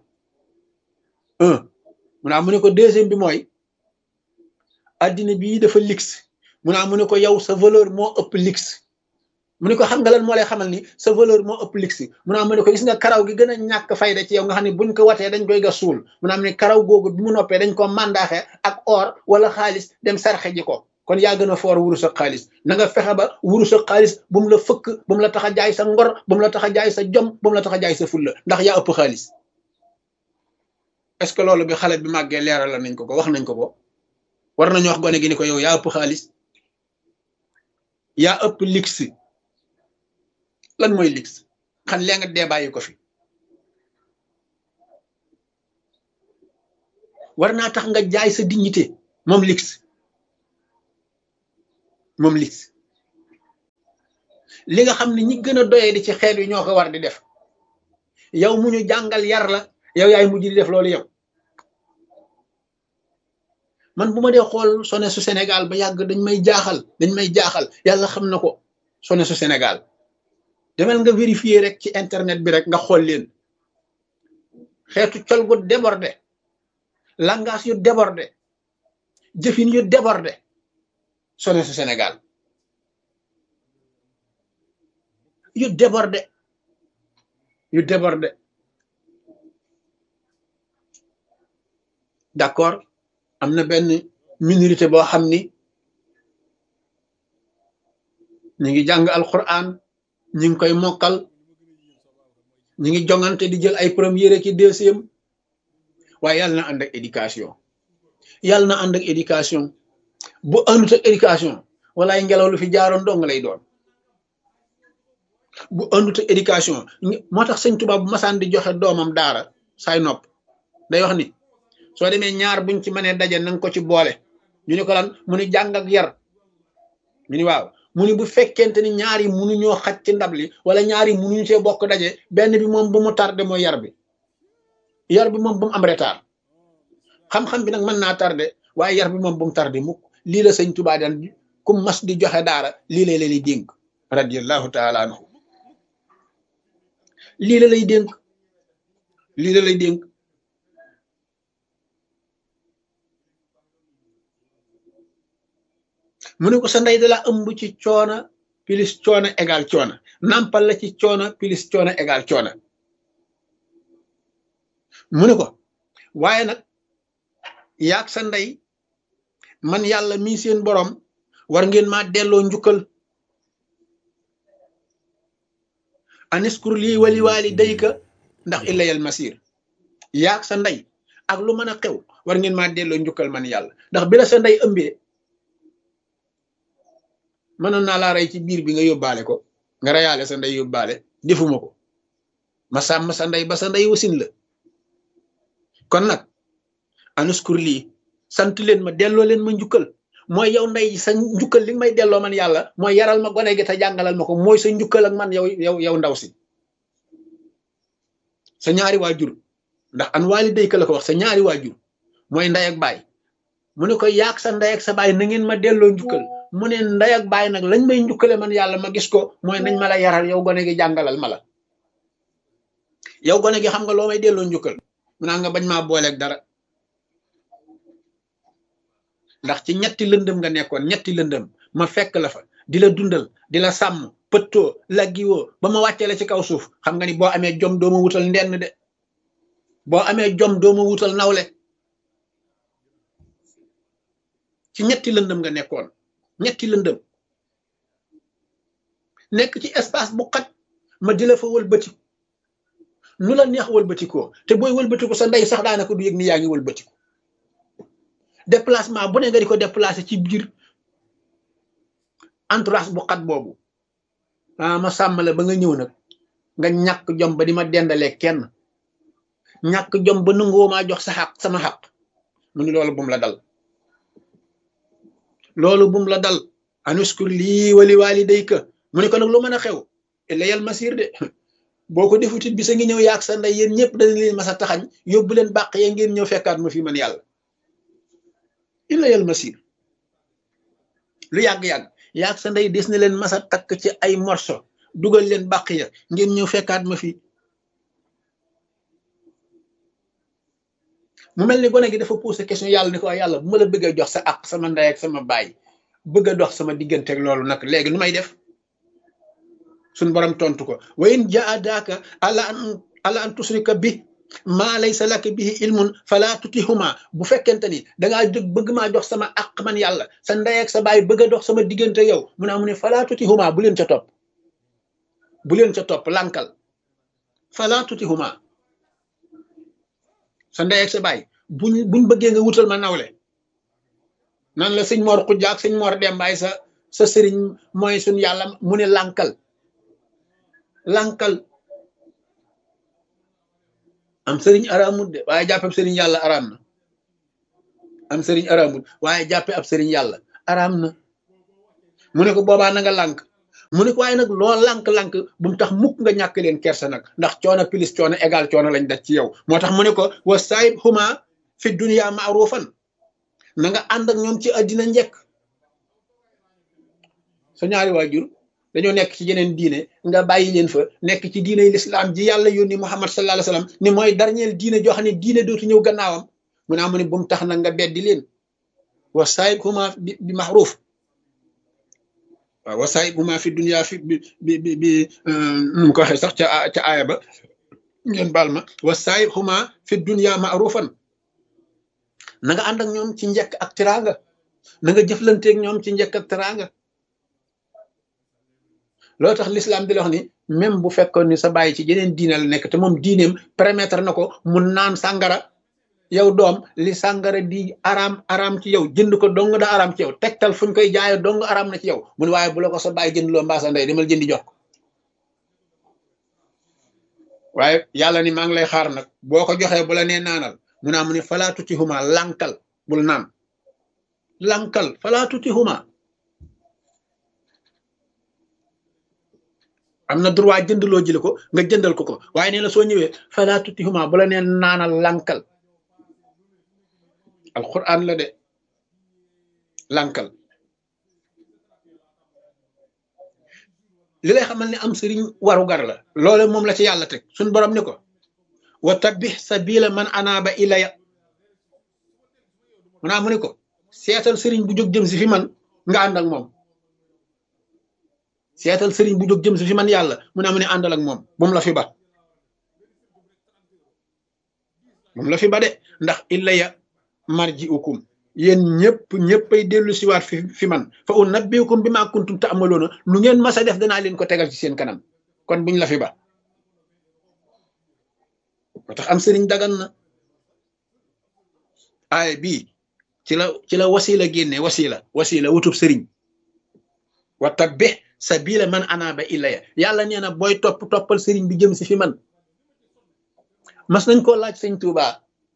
mu ne ko deuxième bi mooy àddina bii dafa lix mu ne ko yow sa valeur moo ëpp lix mu ne ko xam nga lan moo lay xamal ni sa valeur moo ëpp lix mu ne ko gis nga karaw gi gën a ñàkk fayda ci yow nga xam ne buñ ko watee dañ koy gas suul ne karaw googu bi mu noppee dañ ko mandaaxe ak or wala xaalis dem sarxe ji ko kon yaa gën a foor wurus ak xaalis na nga fexe ba wurus ak xaalis bu mu la fëkk bu mu la tax a jaay sa ngor bu mu la tax a jaay sa jom bu mu la tax a jaay sa fulla ndax yaa ëpp xaalis est-ce que loolu bi xale bi màggee leeral nañ ko wax nañ ko war nañu wax gone gi ni ko yow yaa ëpp xaalis yaa ëpp lix lan mooy lix xan lee nga dee bàyyi ko fi war naa tax nga jaay sa dignité moom lix li nga xam ne ñi gën a doyee di ci xeet wi ñoo ko war di def yow mu ñu jàngal yar la yow yaay mujj di def loolu yow. man bu ma dee xool sone su Sénégal ba yàgg dañ may jaaxal yàlla xam na ko. sone su Sénégal demel nga vérifier rek ci internet bi rek nga xool leen xeetu col gu débordé langage yu débordé jëfin yu débordé sone su Sénégal yu débordé d'accord am na benn minorité boo xam ni ñi ngi jàng alquran ñi ngi koy mokkal ñi ngi jongante di jël ay première ki deuxième waaye yàlla na ànd ak éducation bu àndut ak éducation walaay ngelaw lu fi jaaroon dong lay doon bu àndut ak éducation moo tax sëñ Tuubaa bu masaan di joxe doomam daara saay nopp day wax ni soo demee ñaar buñ ci mënee daje nanga ko ci boole ñu ni ko lan mu ni jàng ak yar ñu ni waaw mu ni bu fekkente ni ñaar yi munuñoo xaj ci ndab li wala ñaar yi munuñu see bokk daje benn bi moom bu mu tardé mooy yar bi moom bu mu am retard xam-xam bi nag mën naa tardé waaye yar bi moom bu mu tardé mukk lii la sëñ Tuubaa daan ku mas di joxe daara lii la leen di dénk radiyallahu taala anhu lii la lay dénk mu ne ko sa ndey da la ëmb ci coona plus coona égal coona nampal la ci coona plus coona égal coona mu ne ko waaye nag yaag sa ndey man yàlla mii seen borom war ngeen maa delloo njukkal aniskur lii wali waali dayka ndax ilayal masir yaag sa ndey ak lu mën a xew war ngeen maa delloo njukkal man yàlla ndax bi la sa ndey ëmbee mënoon naa laa rey ci biir bi nga yóbbaale ko nga reyaale sa ndey yóbbaale defuma ko ma sàmm sa ndey ba sa ndey wasin la kon nag anuskur lii sant leen ma delloo leen ma njukkal mooy yow ndey sa njukkal li nga may delloo man yàlla mooy yaral ma gone gi te jàngalal ma ko mooy sa njukkal ak man yow ndaw si sa ñaari waajur ndax an waali dayka la ko wax sa ñaari waajur mooy ndey ak baay mu ne ko yaag sa ndey ak sa baay na ngeen ma delloo njukkal mu ne ndey ak baay nag lañ may njukkale man yàlla ma gis ko mooy nañ ma la yaral yow gone gi jàngalal ma la yow gone gi xam nga loo may delloo njukkal mu naa nga bañ maa booleeg dara ndax ci ñetti lëndëm nga nekkoon ñetti lëndëm ma fekk la fa di la dundal di la sàmm pëttoo laggiwoo ba ma wàccee la ci kaw suuf xam nga ni boo amee jom dooma wutal ndenn de boo amee jom dooma wutal nawle ci ñetti lëndëm nga nekkoon ñetti lëndëm nekk ci espace bu xat ma di la fa wëlbatiku nu la neex wëlbatikoo te booy wëlbatiku sa ndey sax daanaka du yëg ni yaa ngi wëlbatiku déplacement bu ne nga di ko déplacé ci biir entourage bu xat boobu ma sàmm la ba nga ñëw nag nga ñàkk jom ba di ma dendalee kenn ñàkk jom ba nangoo maa jox sa xaq sama xaq mu ni loolu bum la dal loolu bum la dal anuskur lii wali waali dayka mu ne ko nag lu mën a xew ilayal masir de boo ko defutit bi sa ngi ñëw yaag sa ndey yéen ñëpp dañ leen masa taxañ yóbbu leen bàq yee ngeen ñëw fekkaat ma fi man yàlla ilayal masir lu yàgg-yàgg yaag sa ndey des na leen masa takk ci ay morso dugal leen bàq ya ngeen ñëw fekkaat ma fi mu mel ni gone gi dafa posé question yàlla ni ko yàlla bu ma la bëgg a jox sa ak sama ndey ak sama baay bëgg a dox sama digganteeg loolu nag léegi nu may def suñ borom tontu ko wa in jaadaaka ala an tusrika bi maa laysa laka bihi ilmun fala tutihuma bu fekkente ni dangaa jóg bëgg maa jox sama ak man yàlla sa ndey ak sa baay bëgg a dox sama diggante yow mu ne fala tutihuma bu leen ca topp lànkal fala tutihuma sa ndey ak sa baay buñ bëggee nga wutal ma nawle nan la sëñ Mor Xujja ak sëñ Mor Dembaay sa sëriñ mooy suñ yàlla mu ne lànkal am sëriñ araamut de waaye jàppe ab sëriñ yàlla araam na am sëriñ araamut waaye jàppe ab sëriñ yàlla araam na mu ne ko boobaa na nga lànk mu ne ko waaye nag loo lank-lank bu mu tax mukk nga ñàkk leen kersa nag ndax coono plus coono égal coono lañ daj ci yow moo tax mu ne ko wa saayib huma fi dunya ma'rufan na nga ànd ak ñoom ci àddina njëkk sa ñaari waajur dañoo nekk ci yeneen diine nga bàyyi leen fa nekk ci diine l'islam ji yàlla yónni Muhammad sallallahu alayhi wasallam ni mooy dernier diine joo xam ne diine dootu ñëw gannaawam mu ne amu ne bu mu tax nag nga beddi leen wa saayib huma bi ma'ruf waaw wa saayib huma fi dunya fi bi nu mu ko waxee sax ca aaya ba ngeen baal ma wa saayib huma fi dunya ma'rufan na nga ànd ak ñoom ci njëkk ak teraanga na nga jëflanteeg ñoom ci njëkk ak teraanga loolu tax l'islam di la wax ni même bu fekkoon ni sa bàyyi ci yeneen diine la nekk te moom diineem permettre na ko mu naan sàngara yow doom li sàngara di araam ci yow jënd ko dong da araam ci yow tegtal fuñ koy jaaye dong araam na ci yow mu ne waaye bu la ko sa bàyyi jënd loo mbaa sa ndey demal jëndi jox ko waaye yàlla ni maa ngi lay xaar nag boo ko joxee bu la nee naanal mu naa mu ne falaa tuti huma lankal bul naan lankal falaa tuti huma am na droit jëndloo jële ko nga jëndal ko waaye nee na soo ñëwee falaa tuti huma bu la nee naanal lankal alquran la de lankal li lay xamal ne am sëriñ waru gar la loolu moom la ci yàlla teg suñ borom ni ko wa tabbih sabila man anaaba ilaya mu naa mu ni ko seetal sëriñ bu jóg jëm si fi man nga ànd ak moom seetal sëriñ bu jóg jëm si fi man yàlla mu naa mu ne àndal ak moom bu mu la fi ba bu mu la fi ba de ndax ilaya marji ukum yéen ñëppay dellu siwaat fi man fa unabbiukum bi ma kuntum ta'maloona lu ngeen mas a def danaa leen ko tegal ci seen kanam kon buñ la fi ba moo tax am sëriñ dagan na aay bii ci la wasila génne wasila wutub sëriñ wa tabbih sabila man anaaba ilaya yàlla nee na booy toppal sëriñ bi jëm si fi man mas nañ koo laaj sëñ Tuubaa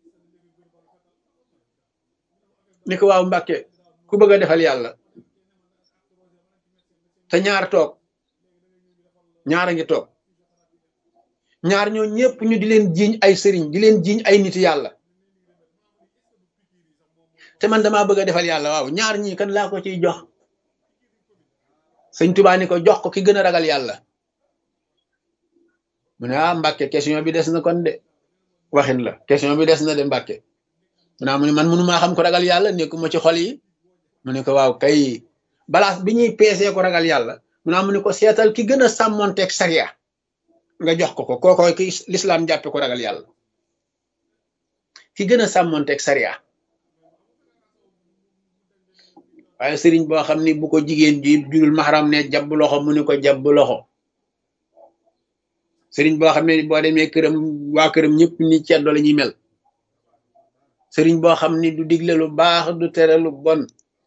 ni ko waaw Mbàkke ku bëgg a defal yàlla te ñaar toog ñaar a ngi toog ñaar ñoo ñëpp ñu di leen jiiñ ay sëriñ di leen jiiñ ay nit yàlla te man damaa bëgg a defal yàlla waaw ñaar ñii kan laa ko ciy jox sëñ Tuubaa ni ko jox ko ki gën a ragal yàlla mu ne Mbàkke question bi des na kon de waxin la question bi des na de Mbàkke mu ne man mënumaa xam ko ragal yàlla nekkuma ci xol yi mu ne ko waaw kay balaas bi ñuy peesee ko ragal yàlla mu ne ko seetal ki gën a sàmmonteeg sariya nga jox ko kookooy ki lislaam jàppe ko ragal yàlla ki gën a sàmmonteeg sariya waaye sëriñ boo xam ni bu ko jigéen ji jurul maxaram ne jabb loxo mu ne ko jabb loxo sëriñ boo xam ne boo demee këram waa këram ñëpp ni ceddo la ñuy mel sëriñ boo xam ni du digle lu baax du tere lu bon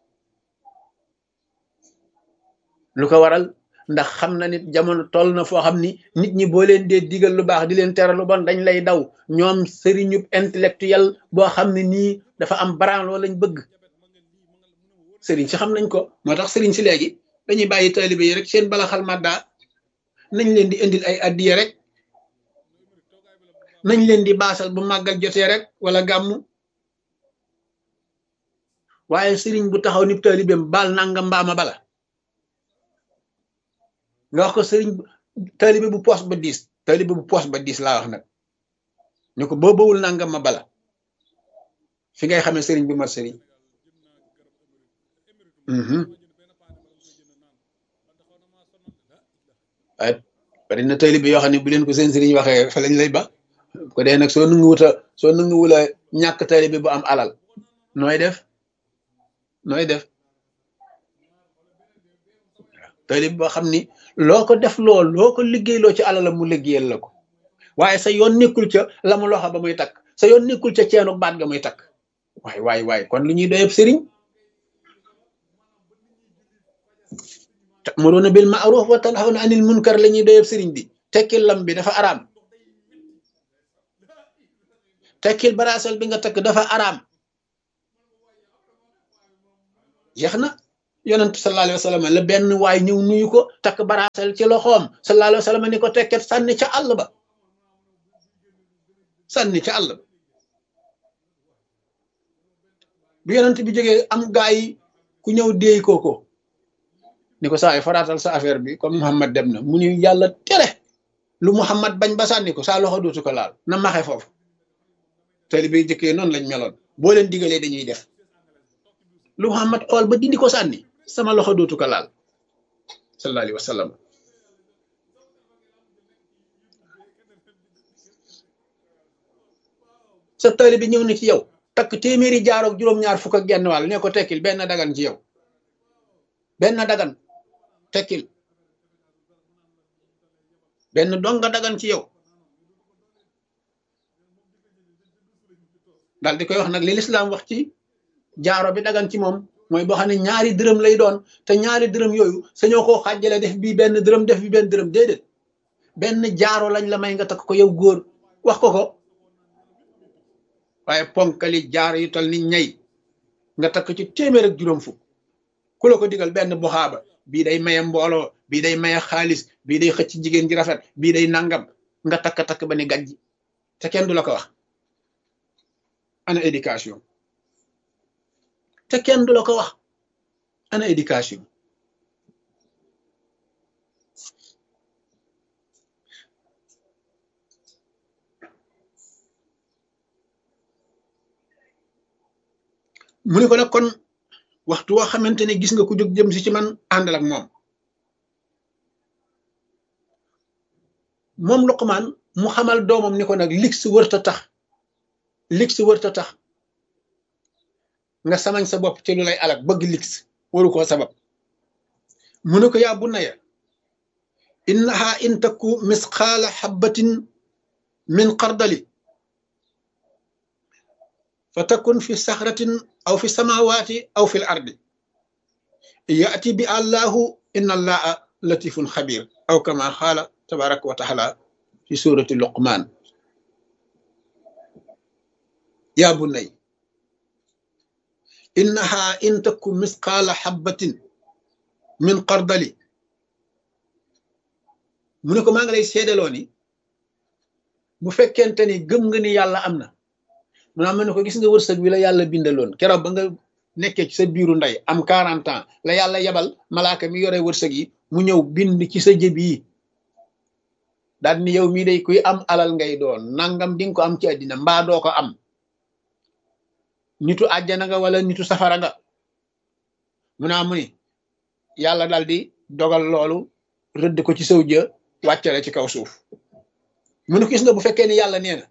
lu ko waral ndax xam na nit jamono toll na foo xam ni nit ñi boo leen dee digal lu baax di leen tere lu bon dañ lay daw ñoom sëriñub intellectuel boo xam ne nii dafa am branlo lañ bëgg sëriñ si xam nañ ko moo tax sëriñ si léegi dañuy bàyyi taalibe yi rek seen bala xal madda nañ leen di indil ay addiya rek nañ leen di baasal bu màggal jotee rek wala gàmmu waaye sëriñ bu taxaw ni taalibeem baal nanga mbaama bala nga wax ko sëriñ taalibe bu poos ba diis laa wax nag ñu ko boo bawul nangam ma bala fi ngay xamee sëriñ bu mat sëriñ waaye bari na taalibe yoo xam ne bu leen ko seen sëriñ waxee fa lañ lay ba ko dee nag soo nanguwuta ñàkk taalibe bu am alal nooy def taalibe boo xam ni loo ko def loo ko liggéeyloo ci alalam mu liggéeyal la ko waaye sa yoon nekkul ca la mu loxo ba muy takk sa yoon nekkul ca ceenu baat ga muy takk waay kon lu ñuy doyeb sëriñ ta'muruna bil ma'ruf wa tanhawna anil munkar la ñuy doyeb sëriñ bi tekkil lam bi dafa araam tekkil baraasal bi nga takk dafa araam jeex na yonent sallallahu alayhi wa sallam la benn waay ñëw nuyu ko takk baraasal ci loxoom sallallahu alayhi wa sallam ni ko tekket sànni ca àll ba sànni ca àll ba bi yonent bi jógee am gaa yi ku ñëw déey ko ni ko saa yi faraatal sa affaire bi comme Muhammad dem na mu ni yàlla tere lu Muhammad bañ ba sànni ko saa loxo dootu ko laal na maxe foofu taalibe yi jëkkee noonu lañ meloon boo leen digalee dañuy def lu Muhammad xool ba dindi ko sànni sama loxo dootu ko laal sallallahu alayhi wa sallam sa taalibe bi ñëw na ci yow takk téeméeri jaaroog juróom-ñaar fukk ak genn wàll ne ko tekkil benn dagan ci yow benn dagan tekkil benn donga dagan ci yow daal di koy wax nag li lislaam wax ci jaaro bi dagan ci moom mooy boo xam ne ñaari dërëm lay doon te ñaari dërëm yooyu sañoo koo xàjjale def bii benn dërëm def bi benn dërëm déedéet benn jaaro lañ la may nga takk ko yow góor wax ko waaye ponkali jaaro yu tal ni ñay nga takk ci téeméer ak juróom fukk ku la ko digal benn buxaaba bii day maye mbooloo bii day maye xaalis bii day xëcc jigéen ji rafet bii day nangam nga takk ba ni gàjji te kenn du la ko wax ana éducation te kenn du la ko wax ana éducation mu ne ko nag kon waxtu woo xamante ne gis nga ku jóg jëm si ci man àndal ak moom Luqmaan mu xamal doomam ni ko nag ligsi wërta tax nga samañ sa bopp ci lu lay alak bëgg ligsi waru koo sabab mu ne ko yaa bunayya innaha in taku misqaala xabbatin min xardali fa takun fi saxratin aw fi samawaati aw fi l ardi yaati bi allahu inna allaha latifun xabir aw kama xaala tabaraka wa taala fi surati luqman yaa bunay innaha in taku misqaala xabbatin min xardali mu ne ko maa ngi lay seedaloo ni bu fekkente ni gëm nga ni yàlla am na mu naa ma ne ko gis nga wërsëg wi la yàlla bindaloon keroog ba nga nekkee ci sa biiru ndey am 40 ans la yàlla yebal malaaka mi yore wërsëg yi mu ñëw bind ci sa jëb yi daal ni yow mii day kuy am alal ngay doon nangam di nga ko am ci àddina mbaa doo ko am nitu àjjana nga wala nitu safara nga mu naa mu ni yàlla daal di dogal loolu rëdd ko ci saw jë wàccale ci kaw suuf mu ne ko gis nga bu fekkee ni yàlla nee na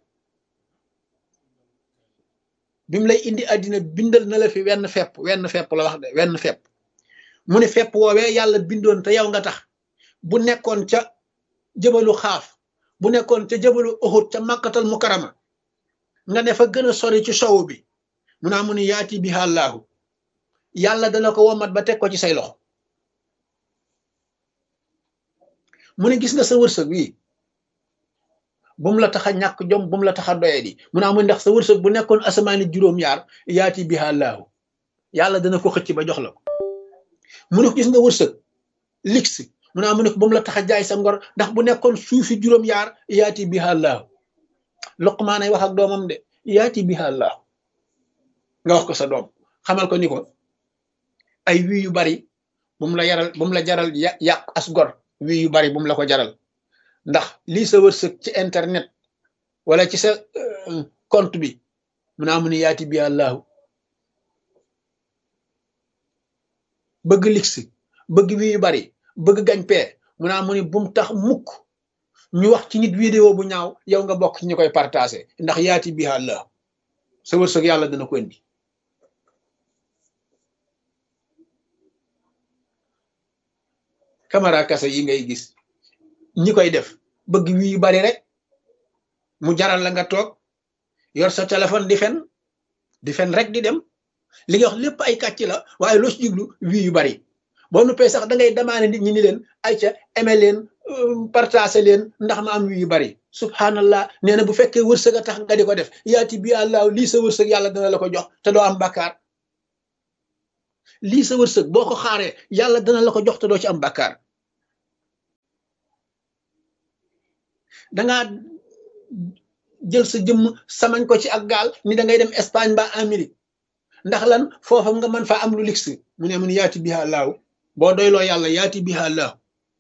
bi mu lay indi àddina bindal na la fi wenn fepp la wax de wenn fepp mu ne fepp woowee yàlla bindoon te yow nga tax bu nekkoon ca jëbalu xaaf bu nekkoon ca jëbalu Uhud ca màkkatal mukarama nga ne fa gën a sori ci sowu bi mu naa mu ne yaati biha Allahu yàlla dana ko womat ba teg ko ci say loxo mu ne gis nga sa wërsëg wi bu mu la tax a ñàkk jom bu mu la tax a doye di mu naa mu ndax sa wërsëg bu nekkoon asamaani juróom-ñaar yaati biha Allahu yàlla dana ko xëcc ba jox la ko mu ne ko gis nga wërsëg ligsi mu naa mu ne ko bu mu la tax a jaay sa ngor ndax bu nekkoon suufi juróom-ñaar yaati biha Allahu Luqmaan ay wax ak doomam de yaati biha Allahu nga wax ko sa doom xamal ko ni ko ay wii yu bari bu mu la jaral yàq as gor wii yu bari bu mu la ko jaral ndax lii sa wërsëg ci internet wala ci sa compte bi mu naa mu ni yaati bi Allahu bëgg ligsi bëgg wii yu bari bëgg gañ pee mu naa mu ni bum tax mukk ñu wax ci nit vidéo bu ñaaw yow nga bokk ci ñu koy partagé ndax yaati bi Allahu sa wërsëg yàlla dana ko indi caméra kase yi ngay gis ñi koy def bëgg wii yu bari rek mu jaral la nga toog yor sa téléphone di fen rek di dem li nga wax lépp ay kàcc la waaye loo ci jublu wii yu bari boo nuppee sax da ngay demandé nit ñi ni leen ay ca aimé leen partagé leen ndax ma am wii yu bari subhanallah nee na bu fekkee wërsëg a tax nga di ko def yaati bi àllaahu lii sa wërsëg yàlla dana la ko jox te doo am bàkkaar lii sa wërsëg boo ko xaaree yàlla dana la ko jox te doo ci am bàkkaar. dangaa jël sa jëmm samañ ko ci ak gaal ni da ngay dem Espagne ba Amérique ndax lan foofa nga mën faa am lu luxe mu ne mun yaati biha laahu boo doyloo yàlla yaati biha laahu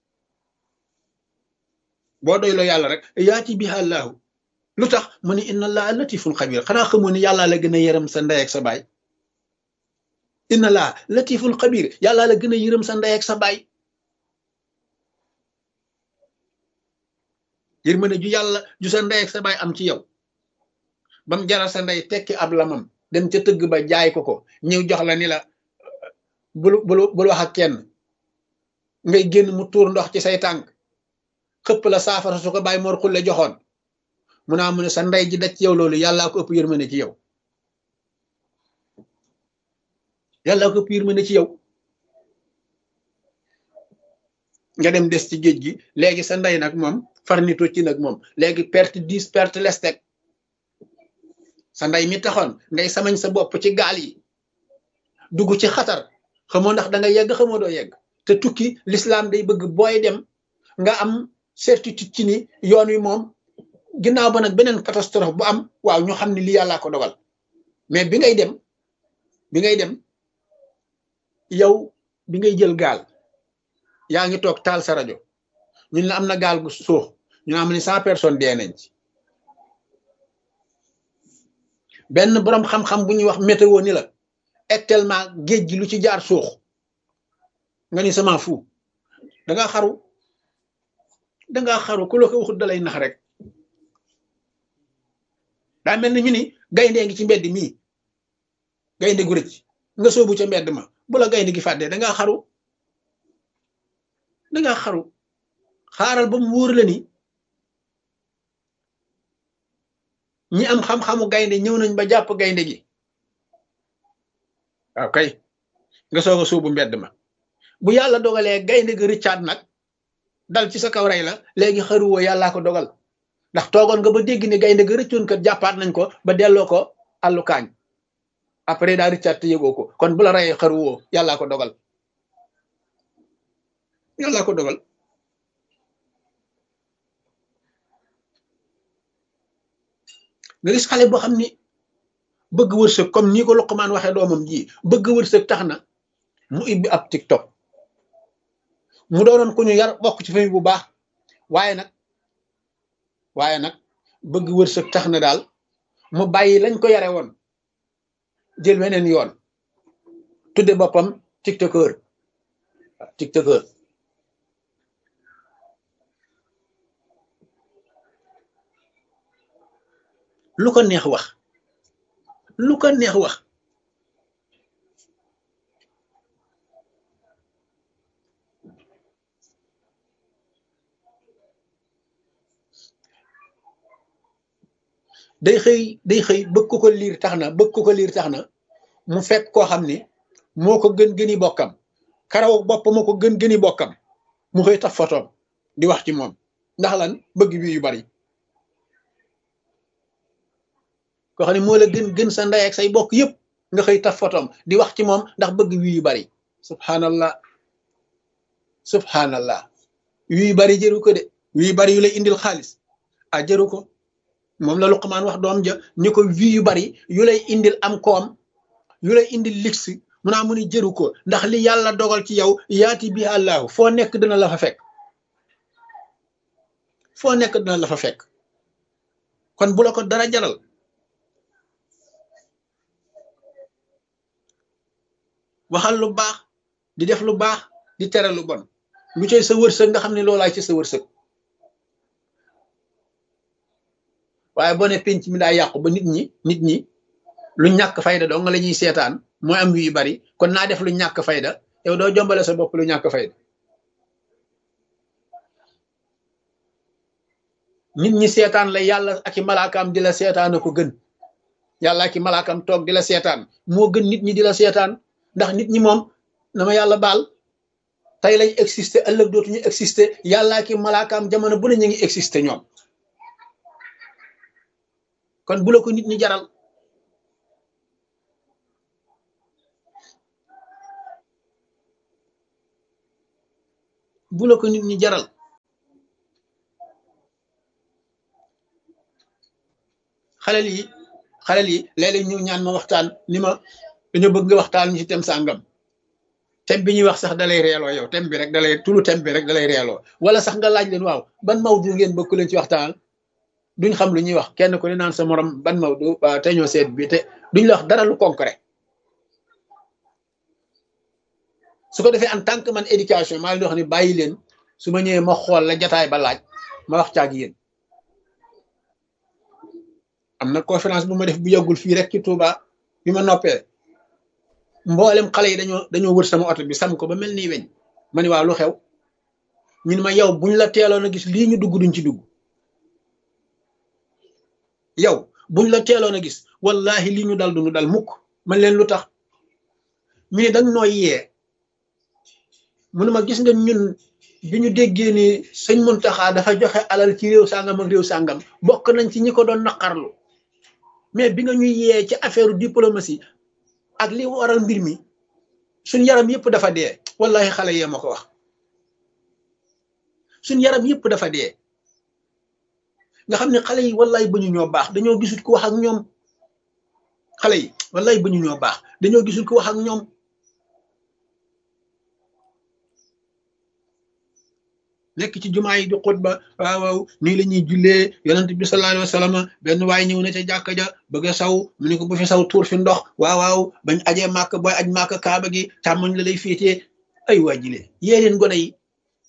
boo doyloo yàlla rek yaati biha laahu lu tax mu ne inna allaha latifun xabir xanaa xamoo ni yàllaa la gën a yërëm sa ndey ak sa baay inna allaha latifun xabir yàllaa la gën a yërëm sa ndey ak sa baay yërmande ju yàlla ju sa ndey ak sa baay am ci yow bam jaral sa ndey tekki ab lamam dem ca tëgg ba jaay ko ñëw jox la ni la bul wax ak kenn ngay génn mu tuur ndox ci say tànk xëpp la saafara su ko bàyyi mor xulle joxoon mu naa mu ne sa ndey ji daj ci yow loolu yàllaa ko ëpp yërmande ci yow yàllaa ko ëpp yërmande ci yow nga dem des ci géej gi léegi sa ndey nag moom farnito ci nag moom léegi perte 10 perte lestek sa ndey mi taxoon ngay samañ sa bopp ci gaal yi dugg ci xatar xamoo ndax da nga yegg xamoo doo yegg te tukki l'islam day bëgg booy dem nga am certitude ci ni yoon wi moom ginnaaw ba nag beneen catastrophe bu am waaw ñu xam ne lii yàllaa ko dogal mais bi ngay dem yow bi ngay jël gaal yaa ngi toog taal sa rajo ñun la am na gaal gu suux ñu am ni 100 personnes dee nañ ci benn boroom xam-xam bu ñuy wax météo ni la actuellement géej gi lu ci jaar suux nga ni sama fu dangaa xaru ku la ko waxut dalay nax rek daa mel ni ñu ni gaynde ngi ci mbedd mii gaynde gu rëcc nga soobu ca mbedd ma bu la gaynde gi fàddee dangaa xaru xaaral ba mu wóor la ni ñi am xam-xamu gaynde ñëw nañ ba jàpp gaynde gi waaw kay nga soog a sóobu mbedd ma bu yàlla dogalee gaynde gi rëccaat nag dal ci sa kaw rey la léegi xaruwoo yàllaa ko dogal ndax toogoon nga ba dégg ne gaynde gi rëccoon kat jàppaat nañ ko ba delloo ko àllu kaañ après daa rëccaat te yëgoo ko kon bu la reyee xaruwoo yàllaa ko dogal nga gis xale boo xam ni bëgg wërsëg comme nii ko Luqmaan waxee doomam ji bëgg wërsëg tax na mu ibbi ab TikTok mu doonoon ku ñu yar bokk ci famille bu baax waaye nag bëgg wërsëg tax na daal mu bàyyi lañ ko yare woon jël weneen yoon tudde boppam tiktokeur lu ko neex wax day xëy bëgg ko liir tax na mu fekk koo xam ni moo ko gëni bokkam karaw bopp moo ko gëni bokkam mu xëy taf fotoom di wax ci moom ndax lan bëgg bi yu bari koo xam ne moo la gën sa ndey ak say bokk yëpp nga xëy taf fotoom di wax ci moom ndax bëgg wi yu bari subhanallah wi yu bari jëru ko de wi yu bari yu lay indil xaalis jëru ko moom la Luqmaan wax doom ja ni ko wi yu bari yu lay indil am koom yu lay indil lix mu naa mu ni jëru ko ndax li yàlla dogal ci yow yaati bi àllaahu foo nekk dina la fa fekk kon bu la ko dara jaral waxal lu baax di def lu baax di tere lu bon lu cay sa wërsëg nga xam ne loolaay ci sa wërsëg waaye boo ne penc mi daa yàqu ba nit ñi lu ñàkk fayda doo nga la ñuy seetaan mooy am yu bari kon naa def lu ñàkk fayda yow doo jombale sa bopp lu ñàkk fayda nit ñi seetaan la yàlla ak i malaakaam di la seetaan a ko gën yàlla ak i malaakaam toog di la seetaan moo gën nit ñi di la seetaan ndax nit ñi moom na ma yàlla baal tey lañ exister ëllëg dootuñu exister yàlla ak i malaakaam jamono bu ne ñu ngi exister ñoom kon bu la ko nit ñi jaral bu la ko nit ñi jaral. xalel yi léeg-léeg ñu ñaan ma waxtaan ni ma dañoo bëgg nga waxtaan ñu ci tem sàngam tem bi ñuy wax sax dalay reeloo yow tem bi rek dalay tulu tem bi rek dalay reeloo wala sax nga laaj leen waaw ban mawdu ngeen bëgg leen ci waxtaan duñ xam lu ñuy wax kenn ku ne naan sa morom ban mawdu waaw te ñoo seet bi te duñ la wax dara lu concret. su ko defee en tant que man éducation maa leen di wax ni bàyyi leen su ma ñëwee ma xool la jataay ba laaj ma wax caag yéen. am na conférence bu ma def bu yàggul fii rek ci Touba bi ma noppee mboolem xale yi dañoo wër sama oto bi sam ko ba mel ni weñ ma ni waaw lu xew ñun ma yow buñ la teeloon a gis lii ñu dugg duñ ci dugg yow buñ la teeloon a gis wallahi lii ñu dal duñu dal mukk man leen lu tax mi ne dañ nooy yee munu ma gis nga ñun bi ñu déggee ni sëñ Muntaxa dafa joxe alal ci réew sàngam ak réew sàngam bokk nañ ci ñi ko doon naqarlu mais bi nga ñuy yee ci affaire diplomatie ak li waral mbir mi suñ yaram yëpp dafa dee wallahi xale yee ma ko wax suñ yaram yëpp dafa dee nga xam ne xale yi wallahi ba ñu ñoo baax dañoo gisul ku wax ak ñoom xale yi wallahi ba ñu ñoo baax dañoo gisul ku wax ak ñoom nekk ci jumaa yi di xutba waaw nii la ñuy jullee yonent bi sallallahu alayhi wa sallam benn waaye ñëw na ca jàkka ja bëgg a saw mu ne ko bu fi saw tuur fi ndox waaw bañ ajee màkk booy aj màkk kaaba gi càmmoñ la lay féetee ay waa jile yee leen gone yi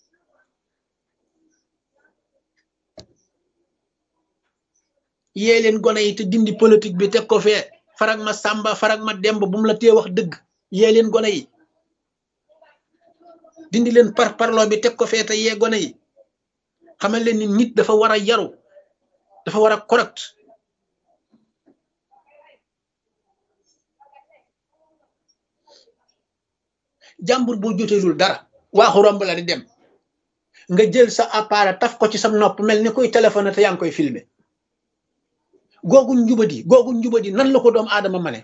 yee leen gone yi te dindi politique bi teg ko fee farag ma sàmba farag ma demb bu mu la tee wax dëgg yee leen gone yi dindi leen parloo bi teg ko fee te yee gone yi xamal leen ni nit dafa war a yaru dafa war a correct jàmbur boo joteelul dara waaxu romb la di dem nga jël sa appareil taf ko ci sa nopp mel ni koy téléphone te yaa ngi koy filmer googu njubadi nan la ko doomu aadama mane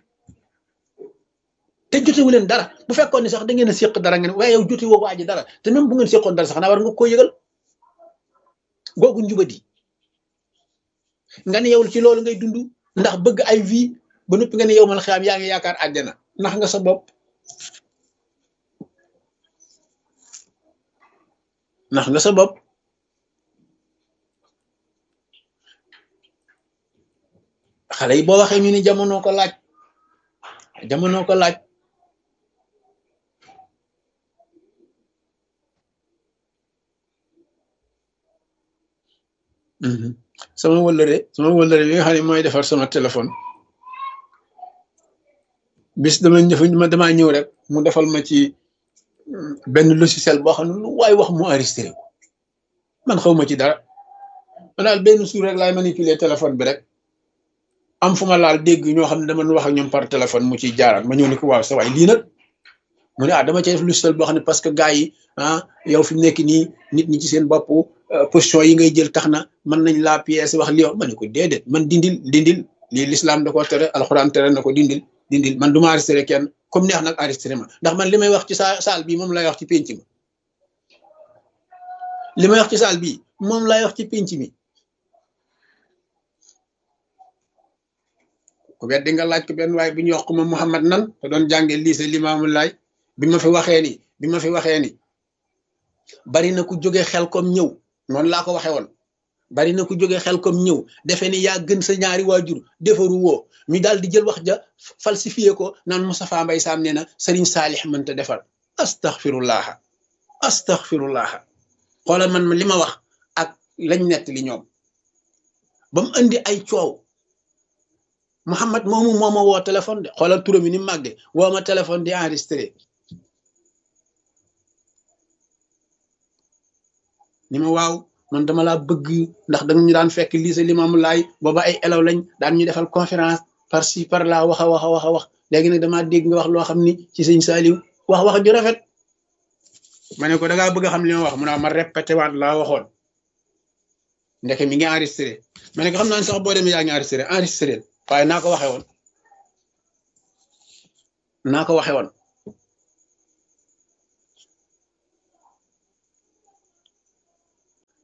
te jotewu leen dara bu fekkoon ni sax da ngeen a séq dara ngeen waaye yow jote woo waa ji dara te même bu ngeen séqoon dara sax naa war nga koo yëgal googu njubadi nga ne yow ci loolu ngay dund ndax bëgg ay vie ba noppi nga ne yow mal xiyaam yaa ngi yaakaar àjjana ndax nga sa bopp ndax nga sa bopp xale yi boo waxee ñu ni jamono ko laaj sama wëllëre bi nga xam ne mooy defar sama téléphone bis damaa ñëw rek mu defal ma ci benn logiciel boo xam ne lu waay wax mu enregistré ko man xaw ma ci dara man daal benn suur rek laay manipuler téléphone bi rek am fu ma laal dégg ñoo xam ne dama wax ak ñoom par téléphone mu ciy jaaraat ma ñëw ni ko waaw sa waay lii nag mu ne dama ci def logiciel boo xam ne parce que gars yi yow fi mu nekk nii nit ñi ci seen bopp position yi ngay jël tax na mën nañ laa pièce wax li wax ma ne ko déedéet man dindil lii l'islam da ko tere alxuraan tere na ko dindil man du ma enregistré kenn comme neex nag enregistré ma ndax man li may wax ci saal bii moom lay wax ci pénc mi moom lay wax ci pénc mi ku weddi nga laaj ko benn waaye bu ñuy wax ko ma Muhammad nan te doon jàngee lycée Limaamu Laay bi ma fi waxee ni bari na ku jóge xel kom ñëw noonu laa ko waxee woon bari na ku jóge xel kom ñëw defe ni yaa gën sa ñaari waajur defaru woo ñu daal di jël wax ja falsifié ko naan Moustapha Mbaye Sam nee na Serigne Saalix mënta defar astaghfirullah xoolal man li ma wax ak lañ nett li ñoom ba mu indi ay coow Mouhamad moomu moo ma woo téléphone de xoolal turam yi ni mu màggee woo ma téléphone di enregistré ni ma waaw man dama laa bëgg ndax dañu ñu daan fekk lycée Limaamu Laay booba ay élèves lañ daan ñu defal conférence par ci par là wax léegi nag damaa dégg nga wax loo xam ni ci sëñ Saliou wax ju rafet ma ne ko da ngaa bëgg a xam li ma wax mu ne ma répété waat laa waxoon ndeke mi ngi enregistré ma ne ko xam naa ne sax boo demee yaa ngi enregistré waaye naa ko waxee woon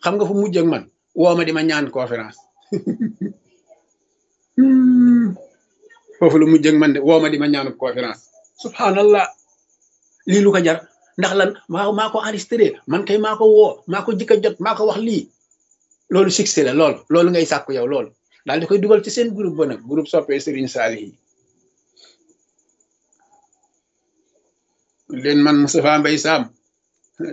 xam nga fu mujj ak man woo ma di ma ñaan conférence foofu lu mujj ak man de woo ma di ma ñaanu conférence subhanallah lii lu ko jar ndax lan maa ko enregistré man kay maa ko woo maa ko jëkk a jot maa ko wax lii loolu succès la loolu ngay sàkku yow loolu daal di koy dugal ci seen groupe ba nag groupe soppee Serigne Saliou yi leen man Moustapha Mbaye Sam